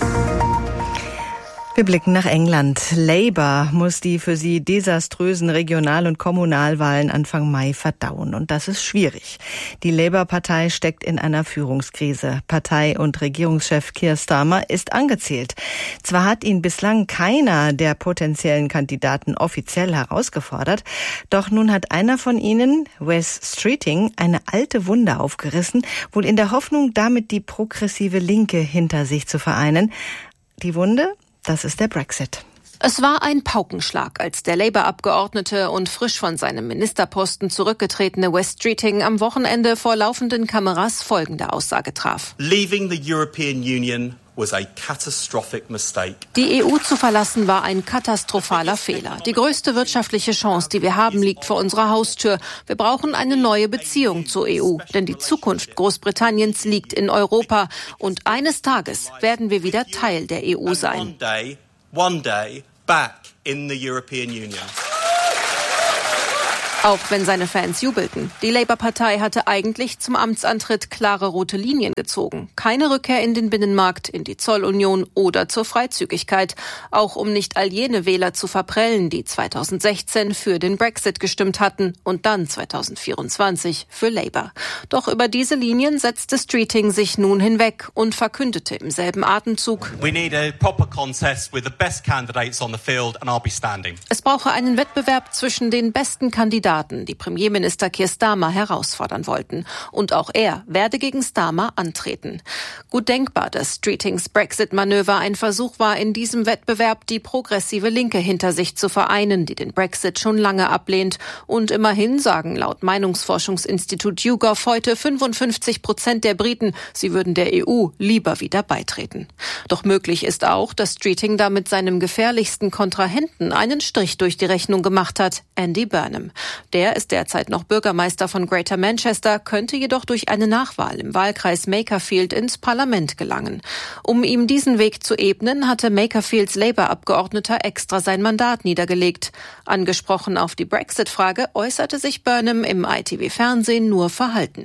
Speaker 1: Wir blicken nach England. Labour muss die für sie desaströsen Regional- und Kommunalwahlen Anfang Mai verdauen. Und das ist schwierig. Die Labour-Partei steckt in einer Führungskrise. Partei- und Regierungschef Keir Starmer ist angezählt. Zwar hat ihn bislang keiner der potenziellen Kandidaten offiziell herausgefordert, doch nun hat einer von ihnen, Wes Streeting, eine alte Wunde aufgerissen, wohl in der Hoffnung, damit die progressive Linke hinter sich zu vereinen. Die Wunde? Das ist der Brexit.
Speaker 3: Es war ein Paukenschlag, als der Labour-Abgeordnete und frisch von seinem Ministerposten zurückgetretene Wes Streeting am Wochenende vor laufenden Kameras folgende Aussage traf.
Speaker 4: Leaving the European Union was a catastrophic mistake.
Speaker 3: Die EU zu verlassen war ein katastrophaler Fehler. Die größte wirtschaftliche Chance, die wir haben, liegt vor unserer Haustür. Wir brauchen eine neue Beziehung zur EU, denn die Zukunft Großbritanniens liegt in Europa. Und eines Tages werden wir wieder Teil der EU sein.
Speaker 4: One day, back in the European Union.
Speaker 3: Auch wenn seine Fans jubelten. Die Labour-Partei hatte eigentlich zum Amtsantritt klare rote Linien gezogen. Keine Rückkehr in den Binnenmarkt, in die Zollunion oder zur Freizügigkeit. Auch um nicht all jene Wähler zu verprellen, die 2016 für den Brexit gestimmt hatten und dann 2024 für Labour. Doch über diese Linien setzte Streeting sich nun hinweg und verkündete im selben Atemzug:
Speaker 4: We need a proper contest with the best candidates on the field and I'll be standing.
Speaker 3: Es brauche einen Wettbewerb zwischen den besten Kandidaten, die Premierminister Keir Starmer herausfordern wollten. Und auch er werde gegen Starmer antreten. Gut denkbar, dass Streetings Brexit-Manöver ein Versuch war, in diesem Wettbewerb die progressive Linke hinter sich zu vereinen, die den Brexit schon lange ablehnt. Und immerhin sagen laut Meinungsforschungsinstitut YouGov heute 55% der Briten, sie würden der EU lieber wieder beitreten. Doch möglich ist auch, dass Streeting damit seinem gefährlichsten Kontrahenten einen Strich durch die Rechnung gemacht hat, Andy Burnham. Der ist derzeit noch Bürgermeister von Greater Manchester, könnte jedoch durch eine Nachwahl im Wahlkreis Makerfield ins Parlament gelangen. Um ihm diesen Weg zu ebnen, hatte Makerfields Labour-Abgeordneter extra sein Mandat niedergelegt. Angesprochen auf die Brexit-Frage äußerte sich Burnham im ITV-Fernsehen nur verhalten.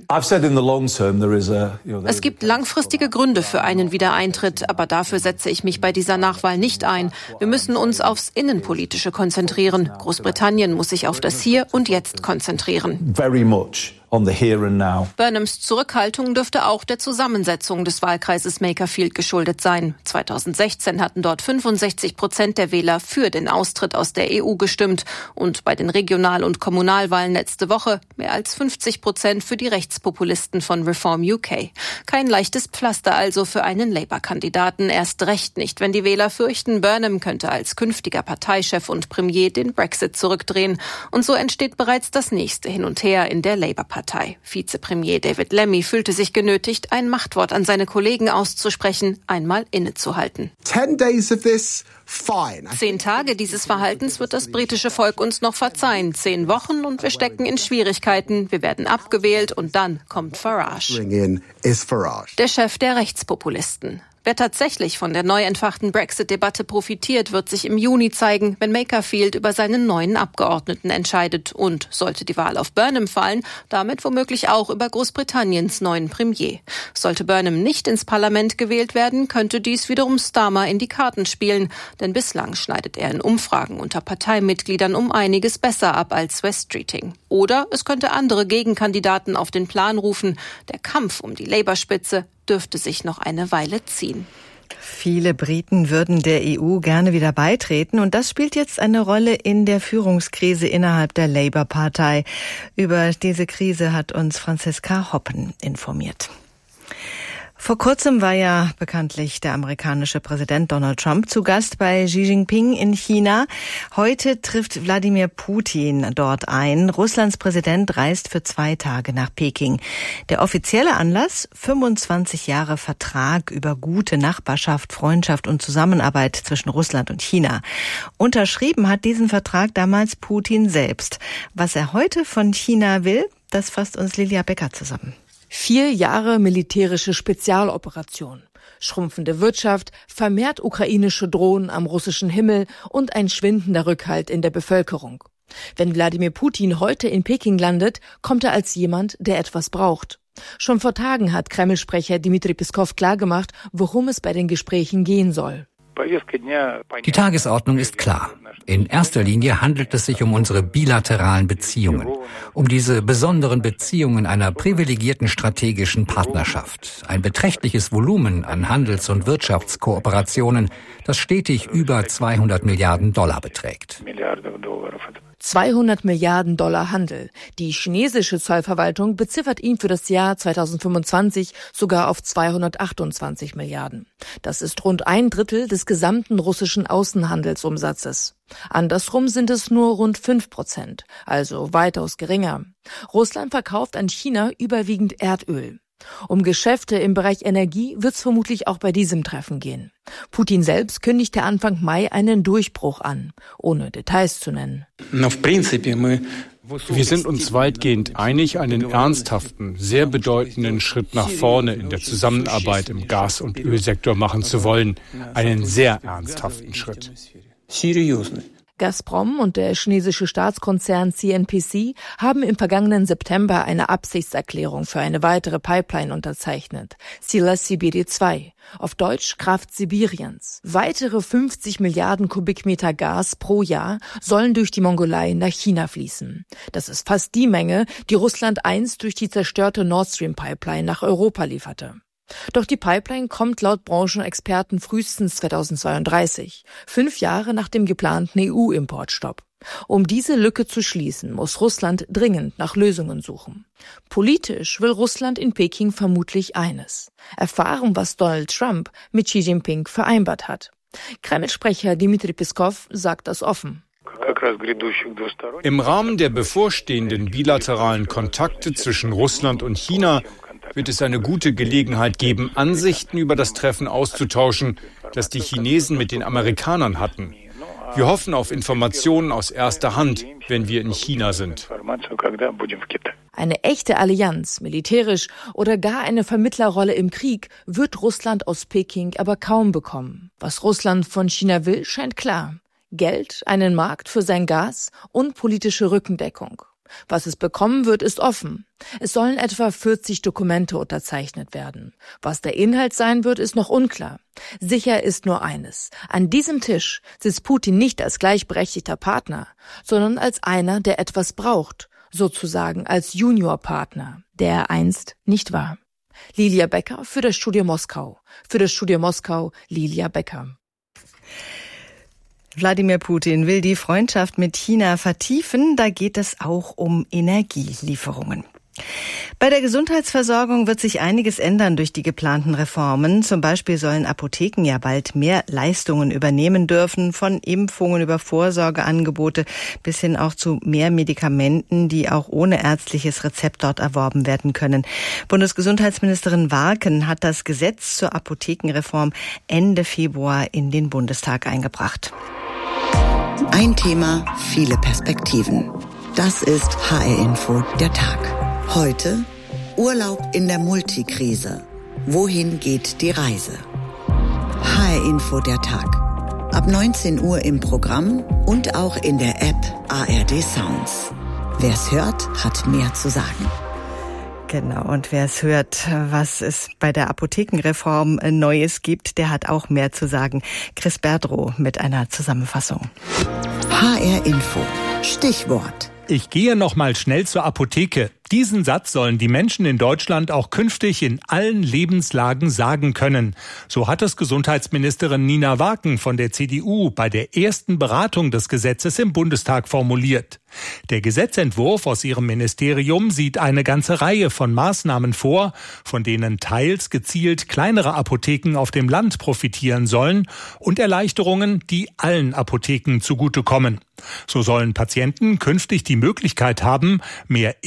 Speaker 3: Es gibt langfristige Gründe für einen Wiedereintritt, aber dafür setze ich mich bei dieser Nachwahl nicht ein. Wir müssen uns aufs Innenpolitische konzentrieren. Großbritannien muss sich auf das Hier und Jetzt konzentrieren.
Speaker 5: Very much on the here and now.
Speaker 3: Burnhams Zurückhaltung dürfte auch der Zusammensetzung des Wahlkreises Makerfield geschuldet sein. 2016 hatten dort 65% der Wähler für den Austritt aus der EU gestimmt und bei den Regional- und Kommunalwahlen letzte Woche mehr als 50% für die Rechtspopulisten von Reform UK. Kein leichtes Pflaster also für einen Labour-Kandidaten, erst recht nicht, wenn die Wähler fürchten, Burnham könnte als künftiger Parteichef und Premier den Brexit zurückdrehen. Und so entsteht bereits das nächste Hin und Her in der Labour-Partei. Vizepremier David Lammy fühlte sich genötigt, ein Machtwort an seine Kollegen auszusprechen, einmal innezuhalten.
Speaker 6: 10 days of this, fine.
Speaker 3: 10 Tage dieses Verhaltens wird das britische Volk uns noch verzeihen. 10 Wochen und wir stecken in Schwierigkeiten. Wir werden abgewählt und dann kommt Farage. Der Chef der Rechtspopulisten. Wer tatsächlich von der neu entfachten Brexit-Debatte profitiert, wird sich im Juni zeigen, wenn Makerfield über seinen neuen Abgeordneten entscheidet und, sollte die Wahl auf Burnham fallen, damit womöglich auch über Großbritanniens neuen Premier. Sollte Burnham nicht ins Parlament gewählt werden, könnte dies wiederum Starmer in die Karten spielen, denn bislang schneidet er in Umfragen unter Parteimitgliedern um einiges besser ab als Wes Streeting. Oder es könnte andere Gegenkandidaten auf den Plan rufen. Der Kampf um die Labour-Spitze dürfte sich noch eine Weile ziehen.
Speaker 1: Viele Briten würden der EU gerne wieder beitreten und das spielt jetzt eine Rolle in der Führungskrise innerhalb der Labour-Partei. Über diese Krise hat uns Franziska Hoppen informiert. Vor kurzem war ja bekanntlich der amerikanische Präsident Donald Trump zu Gast bei Xi Jinping in China. Heute trifft Wladimir Putin dort ein. Russlands Präsident reist für 2 Tage nach Peking. Der offizielle Anlass: 25 Jahre Vertrag über gute Nachbarschaft, Freundschaft und Zusammenarbeit zwischen Russland und China. Unterschrieben hat diesen Vertrag damals Putin selbst. Was er heute von China will, das fasst uns Lilia Becker zusammen.
Speaker 7: 4 Jahre militärische Spezialoperation, schrumpfende Wirtschaft, vermehrt ukrainische Drohnen am russischen Himmel und ein schwindender Rückhalt in der Bevölkerung. Wenn Wladimir Putin heute in Peking landet, kommt er als jemand, der etwas braucht. Schon vor Tagen hat Kreml-Sprecher Dmitri Peskov klargemacht, worum es bei den Gesprächen gehen soll.
Speaker 8: Die Tagesordnung ist klar. In erster Linie handelt es sich um unsere bilateralen Beziehungen, um diese besonderen Beziehungen einer privilegierten strategischen Partnerschaft. Ein beträchtliches Volumen an Handels- und Wirtschaftskooperationen, das stetig über $200 Milliarden beträgt.
Speaker 7: 200 Milliarden Dollar Handel. Die chinesische Zollverwaltung beziffert ihn für das Jahr 2025 sogar auf 228 Milliarden. Das ist rund 1/3 des gesamten russischen Außenhandelsumsatzes. Andersrum sind es nur rund 5%, also weitaus geringer. Russland verkauft an China überwiegend Erdöl. Um Geschäfte im Bereich Energie wird es vermutlich auch bei diesem Treffen gehen. Putin selbst kündigte Anfang Mai einen Durchbruch an, ohne Details zu nennen.
Speaker 9: Wir sind uns weitgehend einig, einen ernsthaften, sehr bedeutenden Schritt nach vorne in der Zusammenarbeit im Gas- und Ölsektor machen zu wollen. Einen sehr ernsthaften Schritt.
Speaker 7: Gazprom und der chinesische Staatskonzern CNPC haben im vergangenen September eine Absichtserklärung für eine weitere Pipeline unterzeichnet. Sila Sibiri 2, auf Deutsch Kraft Sibiriens. Weitere 50 Milliarden Kubikmeter Gas pro Jahr sollen durch die Mongolei nach China fließen. Das ist fast die Menge, die Russland einst durch die zerstörte Nord Stream Pipeline nach Europa lieferte. Doch die Pipeline kommt laut Branchenexperten frühestens 2032, 5 Jahre nach dem geplanten EU-Importstopp. Um diese Lücke zu schließen, muss Russland dringend nach Lösungen suchen. Politisch will Russland in Peking vermutlich eines: erfahren, was Donald Trump mit Xi Jinping vereinbart hat. Kreml-Sprecher Dmitri Peskov sagt das offen.
Speaker 9: Im Rahmen der bevorstehenden bilateralen Kontakte zwischen Russland und China wird es eine gute Gelegenheit geben, Ansichten über das Treffen auszutauschen, das die Chinesen mit den Amerikanern hatten. Wir hoffen auf Informationen aus erster Hand, wenn wir in China sind.
Speaker 7: Eine echte Allianz, militärisch oder gar eine Vermittlerrolle im Krieg, wird Russland aus Peking aber kaum bekommen. Was Russland von China will, scheint klar: Geld, einen Markt für sein Gas und politische Rückendeckung. Was es bekommen wird, ist offen. Es sollen etwa 40 Dokumente unterzeichnet werden. Was der Inhalt sein wird, ist noch unklar. Sicher ist nur eines: An diesem Tisch sitzt Putin nicht als gleichberechtigter Partner, sondern als einer, der etwas braucht, sozusagen als Juniorpartner, der er einst nicht war. Lilia Becker für das Studio Moskau. Für das Studio Moskau, Lilia Becker.
Speaker 1: Wladimir Putin will die Freundschaft mit China vertiefen. Da geht es auch um Energielieferungen. Bei der Gesundheitsversorgung wird sich einiges ändern durch die geplanten Reformen. Zum Beispiel sollen Apotheken ja bald mehr Leistungen übernehmen dürfen, von Impfungen über Vorsorgeangebote bis hin auch zu mehr Medikamenten, die auch ohne ärztliches Rezept dort erworben werden können. Bundesgesundheitsministerin Warken hat das Gesetz zur Apothekenreform Ende Februar in den Bundestag eingebracht.
Speaker 22: Ein Thema, viele Perspektiven. Das ist HR Info, der Tag. Heute Urlaub in der Multikrise. Wohin geht die Reise? HR Info, der Tag. Ab 19 Uhr im Programm und auch in der App ARD Sounds. Wer's hört, hat mehr zu sagen.
Speaker 1: Genau, und wer es hört, was es bei der Apothekenreform Neues gibt, der hat auch mehr zu sagen. Chris Berdrow mit einer Zusammenfassung.
Speaker 22: HR Info. Stichwort.
Speaker 10: Ich gehe noch mal schnell zur Apotheke. Diesen Satz sollen die Menschen in Deutschland auch künftig in allen Lebenslagen sagen können. So hat es Gesundheitsministerin Nina Warken von der CDU bei der ersten Beratung des Gesetzes im Bundestag formuliert. Der Gesetzentwurf aus ihrem Ministerium sieht eine ganze Reihe von Maßnahmen vor, von denen teils gezielt kleinere Apotheken auf dem Land profitieren sollen und Erleichterungen, die allen Apotheken zugutekommen. So sollen Patienten künftig die Möglichkeit haben, mehr Impfungen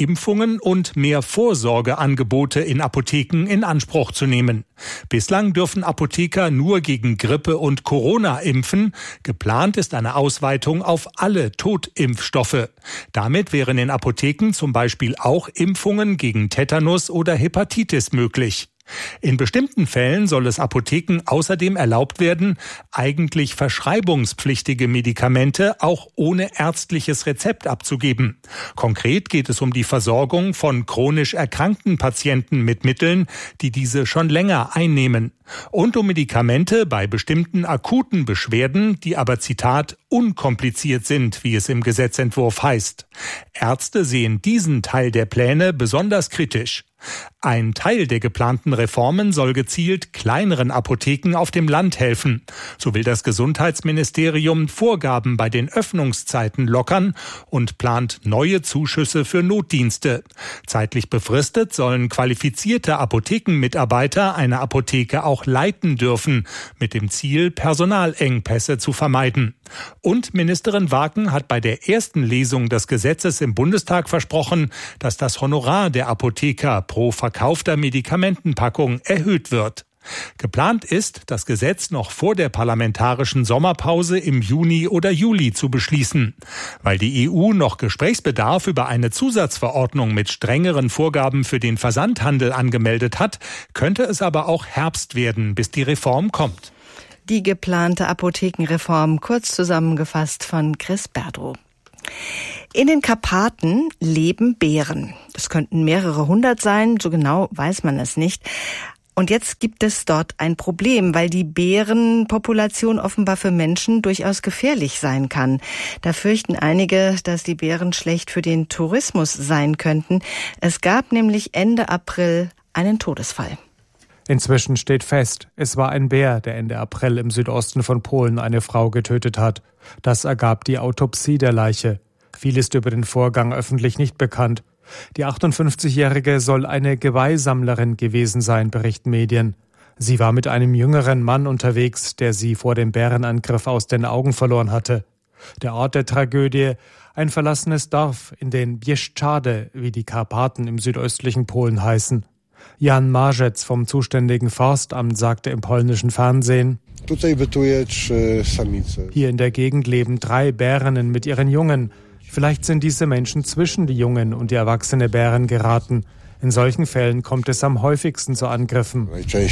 Speaker 10: Impfungen und mehr Vorsorgeangebote in Apotheken in Anspruch zu nehmen. Bislang dürfen Apotheker nur gegen Grippe und Corona impfen. Geplant ist eine Ausweitung auf alle Totimpfstoffe. Damit wären in Apotheken zum Beispiel auch Impfungen gegen Tetanus oder Hepatitis möglich. In bestimmten Fällen soll es Apotheken außerdem erlaubt werden, eigentlich verschreibungspflichtige Medikamente auch ohne ärztliches Rezept abzugeben. Konkret geht es um die Versorgung von chronisch erkrankten Patienten mit Mitteln, die diese schon länger einnehmen. Und um Medikamente bei bestimmten akuten Beschwerden, die aber, Zitat, unkompliziert sind, wie es im Gesetzentwurf heißt. Ärzte sehen diesen Teil der Pläne besonders kritisch. Ein Teil der geplanten Reformen soll gezielt kleineren Apotheken auf dem Land helfen. So will das Gesundheitsministerium Vorgaben bei den Öffnungszeiten lockern und plant neue Zuschüsse für Notdienste. Zeitlich befristet sollen qualifizierte Apothekenmitarbeiter eine Apotheke auch leiten dürfen, mit dem Ziel, Personalengpässe zu vermeiden. Und Ministerin Waaken hat bei der ersten Lesung des Gesetzes im Bundestag versprochen, dass das Honorar der Apotheker pro verkaufter Medikamentenpackung erhöht wird. Geplant ist, das Gesetz noch vor der parlamentarischen Sommerpause im Juni oder Juli zu beschließen. Weil die EU noch Gesprächsbedarf über eine Zusatzverordnung mit strengeren Vorgaben für den Versandhandel angemeldet hat, könnte es aber auch Herbst werden, bis die Reform kommt.
Speaker 1: Die geplante Apothekenreform, kurz zusammengefasst von Chris Berdrow. In den Karpaten leben Bären. Es könnten mehrere hundert sein, so genau weiß man es nicht. Und jetzt gibt es dort ein Problem, weil die Bärenpopulation offenbar für Menschen durchaus gefährlich sein kann. Da fürchten einige, dass die Bären schlecht für den Tourismus sein könnten. Es gab nämlich Ende April einen Todesfall.
Speaker 11: Inzwischen steht fest, es war ein Bär, der Ende April im Südosten von Polen eine Frau getötet hat. Das ergab die Autopsie der Leiche. Viel ist über den Vorgang öffentlich nicht bekannt. Die 58-Jährige soll eine Geweihsammlerin gewesen sein, berichten Medien. Sie war mit einem jüngeren Mann unterwegs, der sie vor dem Bärenangriff aus den Augen verloren hatte. Der Ort der Tragödie, ein verlassenes Dorf in den Bieszczady, wie die Karpaten im südöstlichen Polen heißen. Jan Marzec vom zuständigen Forstamt sagte im polnischen Fernsehen: Hier in der Gegend leben 3 Bärinnen mit ihren Jungen. Vielleicht sind diese Menschen zwischen die Jungen und die erwachsene Bären geraten. In solchen Fällen kommt es am häufigsten zu Angriffen.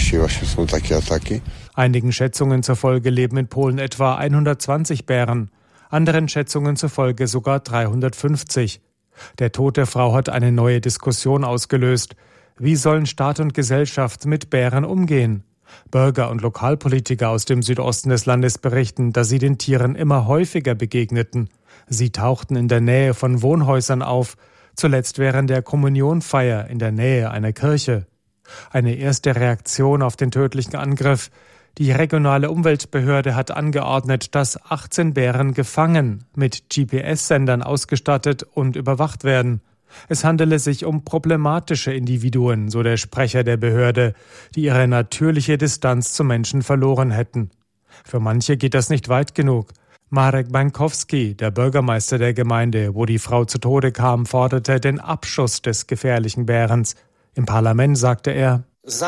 Speaker 11: Einigen Schätzungen zufolge leben in Polen etwa 120 Bären, anderen Schätzungen zufolge sogar 350. Der Tod der Frau hat eine neue Diskussion ausgelöst. Wie sollen Staat und Gesellschaft mit Bären umgehen? Bürger und Lokalpolitiker aus dem Südosten des Landes berichten, dass sie den Tieren immer häufiger begegneten. Sie tauchten in der Nähe von Wohnhäusern auf, zuletzt während der Kommunionfeier in der Nähe einer Kirche. Eine erste Reaktion auf den tödlichen Angriff: Die regionale Umweltbehörde hat angeordnet, dass 18 Bären gefangen, mit GPS-Sendern ausgestattet und überwacht werden. Es handele sich um problematische Individuen, so der Sprecher der Behörde, die ihre natürliche Distanz zum Menschen verloren hätten. Für manche geht das nicht weit genug. Marek Bankowski, der Bürgermeister der Gemeinde, wo die Frau zu Tode kam, forderte den Abschuss des gefährlichen Bärens. Im Parlament sagte er: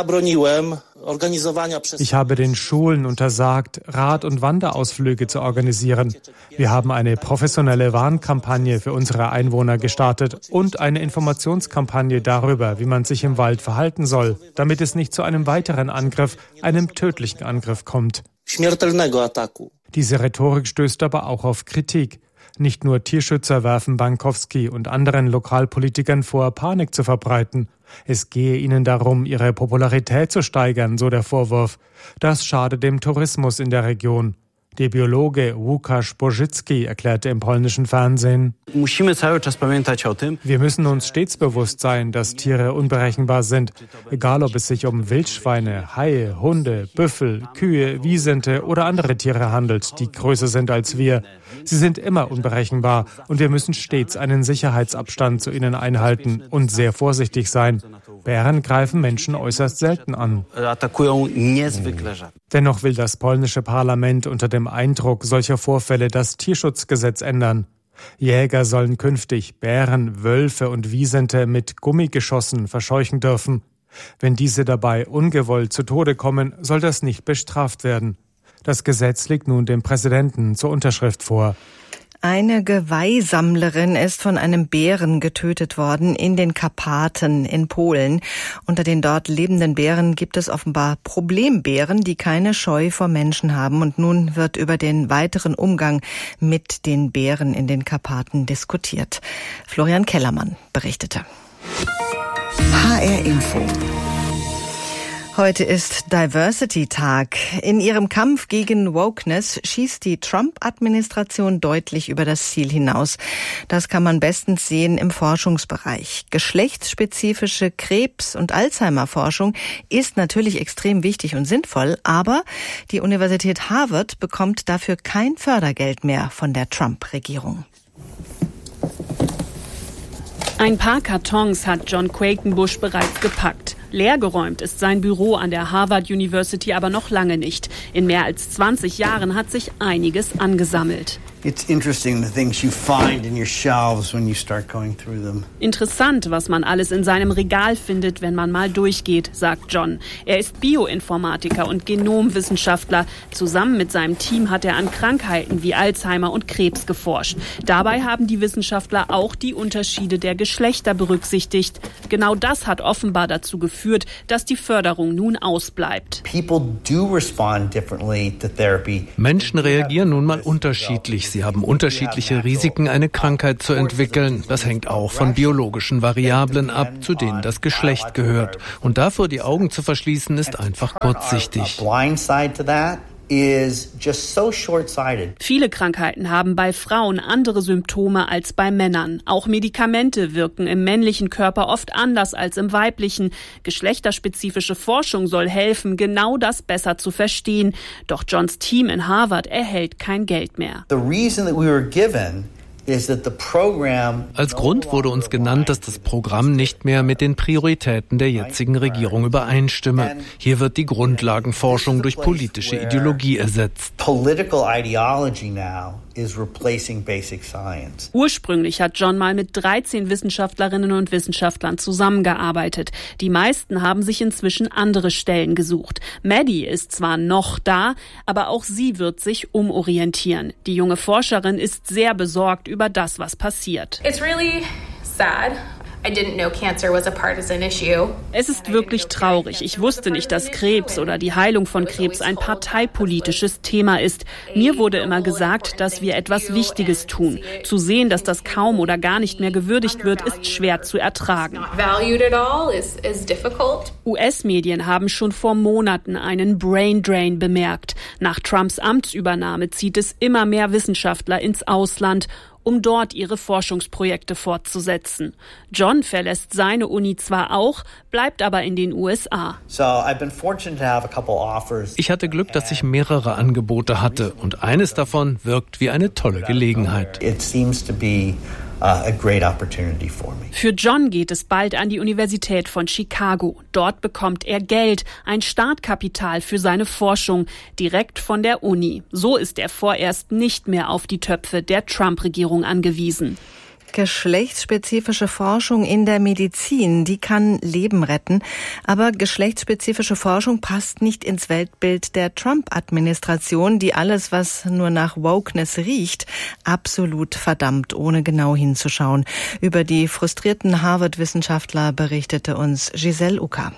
Speaker 11: Ich habe den Schulen untersagt, Rad- und Wanderausflüge zu organisieren. Wir haben eine professionelle Warnkampagne für unsere Einwohner gestartet und eine Informationskampagne darüber, wie man sich im Wald verhalten soll, damit es nicht zu einem weiteren Angriff, einem tödlichen Angriff kommt. Diese Rhetorik stößt aber auch auf Kritik. Nicht nur Tierschützer werfen Bankowski und anderen Lokalpolitikern vor, Panik zu verbreiten. Es gehe ihnen darum, ihre Popularität zu steigern, so der Vorwurf. Das schade dem Tourismus in der Region. Der Biologe Łukasz Bożycki erklärte im polnischen Fernsehen: Wir müssen uns stets bewusst sein, dass Tiere unberechenbar sind. Egal, ob es sich um Wildschweine, Haie, Hunde, Büffel, Kühe, Wisente oder andere Tiere handelt, die größer sind als wir. Sie sind immer unberechenbar und wir müssen stets einen Sicherheitsabstand zu ihnen einhalten und sehr vorsichtig sein. Bären greifen Menschen äußerst selten an. Dennoch will das polnische Parlament unter dem Eindruck solcher Vorfälle das Tierschutzgesetz ändern. Jäger sollen künftig Bären, Wölfe und Wisente mit Gummigeschossen verscheuchen dürfen. Wenn diese dabei ungewollt zu Tode kommen, soll das nicht bestraft werden. Das Gesetz liegt nun dem Präsidenten zur Unterschrift vor.
Speaker 1: Eine Geweihsammlerin ist von einem Bären getötet worden in den Karpaten in Polen. Unter den dort lebenden Bären gibt es offenbar Problembären, die keine Scheu vor Menschen haben. Und nun wird über den weiteren Umgang mit den Bären in den Karpaten diskutiert. Florian Kellermann berichtete.
Speaker 22: HR Info.
Speaker 1: Heute ist Diversity-Tag. In ihrem Kampf gegen Wokeness schießt die Trump-Administration deutlich über das Ziel hinaus. Das kann man bestens sehen im Forschungsbereich. Geschlechtsspezifische Krebs- und Alzheimer-Forschung ist natürlich extrem wichtig und sinnvoll, aber die Universität Harvard bekommt dafür kein Fördergeld mehr von der Trump-Regierung.
Speaker 12: Ein paar Kartons hat John Quakenbush bereits gepackt. Leergeräumt ist sein Büro an der Harvard University aber noch lange nicht. In mehr als 20 Jahren hat sich einiges angesammelt. Interessant, was man alles in seinem Regal findet, wenn man mal durchgeht, sagt John. Er ist Bioinformatiker und Genomwissenschaftler. Zusammen mit seinem Team hat er an Krankheiten wie Alzheimer und Krebs geforscht. Dabei haben die Wissenschaftler auch die Unterschiede der Geschlechter berücksichtigt. Genau das hat offenbar dazu geführt, dass die Förderung nun ausbleibt.
Speaker 13: Menschen reagieren nun mal unterschiedlich. Sie haben unterschiedliche Risiken, eine Krankheit zu entwickeln. Das hängt auch von biologischen Variablen ab, zu denen das Geschlecht gehört. Und davor die Augen zu verschließen, ist einfach kurzsichtig.
Speaker 12: Viele Krankheiten haben bei Frauen andere Symptome als bei Männern. Auch Medikamente wirken im männlichen Körper oft anders als im weiblichen. Geschlechterspezifische Forschung soll helfen, genau das besser zu verstehen. Doch Johns Team in Harvard erhält kein Geld mehr.
Speaker 13: Als Grund wurde uns genannt, dass das Programm nicht mehr mit den Prioritäten der jetzigen Regierung übereinstimme. Hier wird die Grundlagenforschung durch politische Ideologie ersetzt.
Speaker 12: Ursprünglich hat John mal mit 13 Wissenschaftlerinnen und Wissenschaftlern zusammengearbeitet. Die meisten haben sich inzwischen andere Stellen gesucht. Maddie ist zwar noch da, aber auch sie wird sich umorientieren. Die junge Forscherin ist sehr besorgt über das, was passiert.
Speaker 14: It's really sad. I didn't know cancer was a partisan issue.
Speaker 12: Es ist wirklich traurig. Ich wusste nicht, dass Krebs oder die Heilung von Krebs ein parteipolitisches Thema ist. Mir wurde immer gesagt, dass wir etwas Wichtiges tun. Zu sehen, dass das kaum oder gar nicht mehr gewürdigt wird, ist schwer zu ertragen. US-Medien haben schon vor Monaten einen Brain Drain bemerkt. Nach Trumps Amtsübernahme zieht es immer mehr Wissenschaftler ins Ausland, um dort ihre Forschungsprojekte fortzusetzen. John verlässt seine Uni zwar auch, bleibt aber in den USA.
Speaker 13: Ich hatte Glück, dass ich mehrere Angebote hatte und eines davon wirkt wie eine tolle Gelegenheit.
Speaker 12: Für John geht es bald an die Universität von Chicago. Dort bekommt er Geld, ein Startkapital für seine Forschung, direkt von der Uni. So ist er vorerst nicht mehr auf die Töpfe der Trump-Regierung angewiesen.
Speaker 1: Geschlechtsspezifische Forschung in der Medizin, die kann Leben retten. Aber geschlechtsspezifische Forschung passt nicht ins Weltbild der Trump-Administration, die alles, was nur nach Wokeness riecht, absolut verdammt, ohne genau hinzuschauen. Über die frustrierten Harvard-Wissenschaftler berichtete uns Giselle Ucker.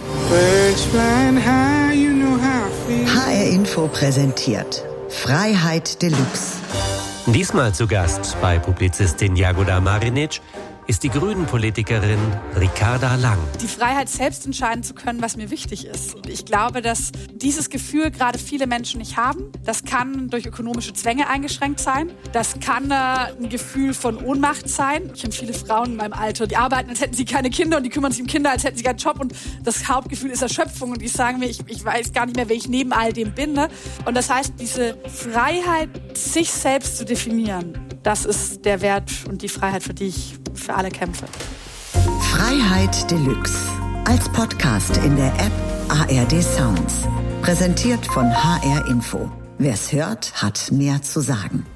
Speaker 22: HR Info präsentiert Freiheit Deluxe.
Speaker 20: Diesmal zu Gast bei Publizistin Jagoda Marinic ist die Grünen-Politikerin Ricarda Lang.
Speaker 21: Die Freiheit, selbst entscheiden zu können, was mir wichtig ist. Und ich glaube, dass dieses Gefühl gerade viele Menschen nicht haben. Das kann durch ökonomische Zwänge eingeschränkt sein. Das kann ein Gefühl von Ohnmacht sein. Ich kenne viele Frauen in meinem Alter, die arbeiten, als hätten sie keine Kinder und die kümmern sich um Kinder, als hätten sie keinen Job. Und das Hauptgefühl ist Erschöpfung. Und die sagen mir, ich weiß gar nicht mehr, wer ich neben all dem bin. Ne? Und das heißt, diese Freiheit, sich selbst zu definieren, das ist der Wert und die Freiheit, für die ich für alle kämpfe.
Speaker 22: Freiheit Deluxe. Als Podcast in der App ARD Sounds. Präsentiert von HR Info. Wer's hört, hat mehr zu sagen.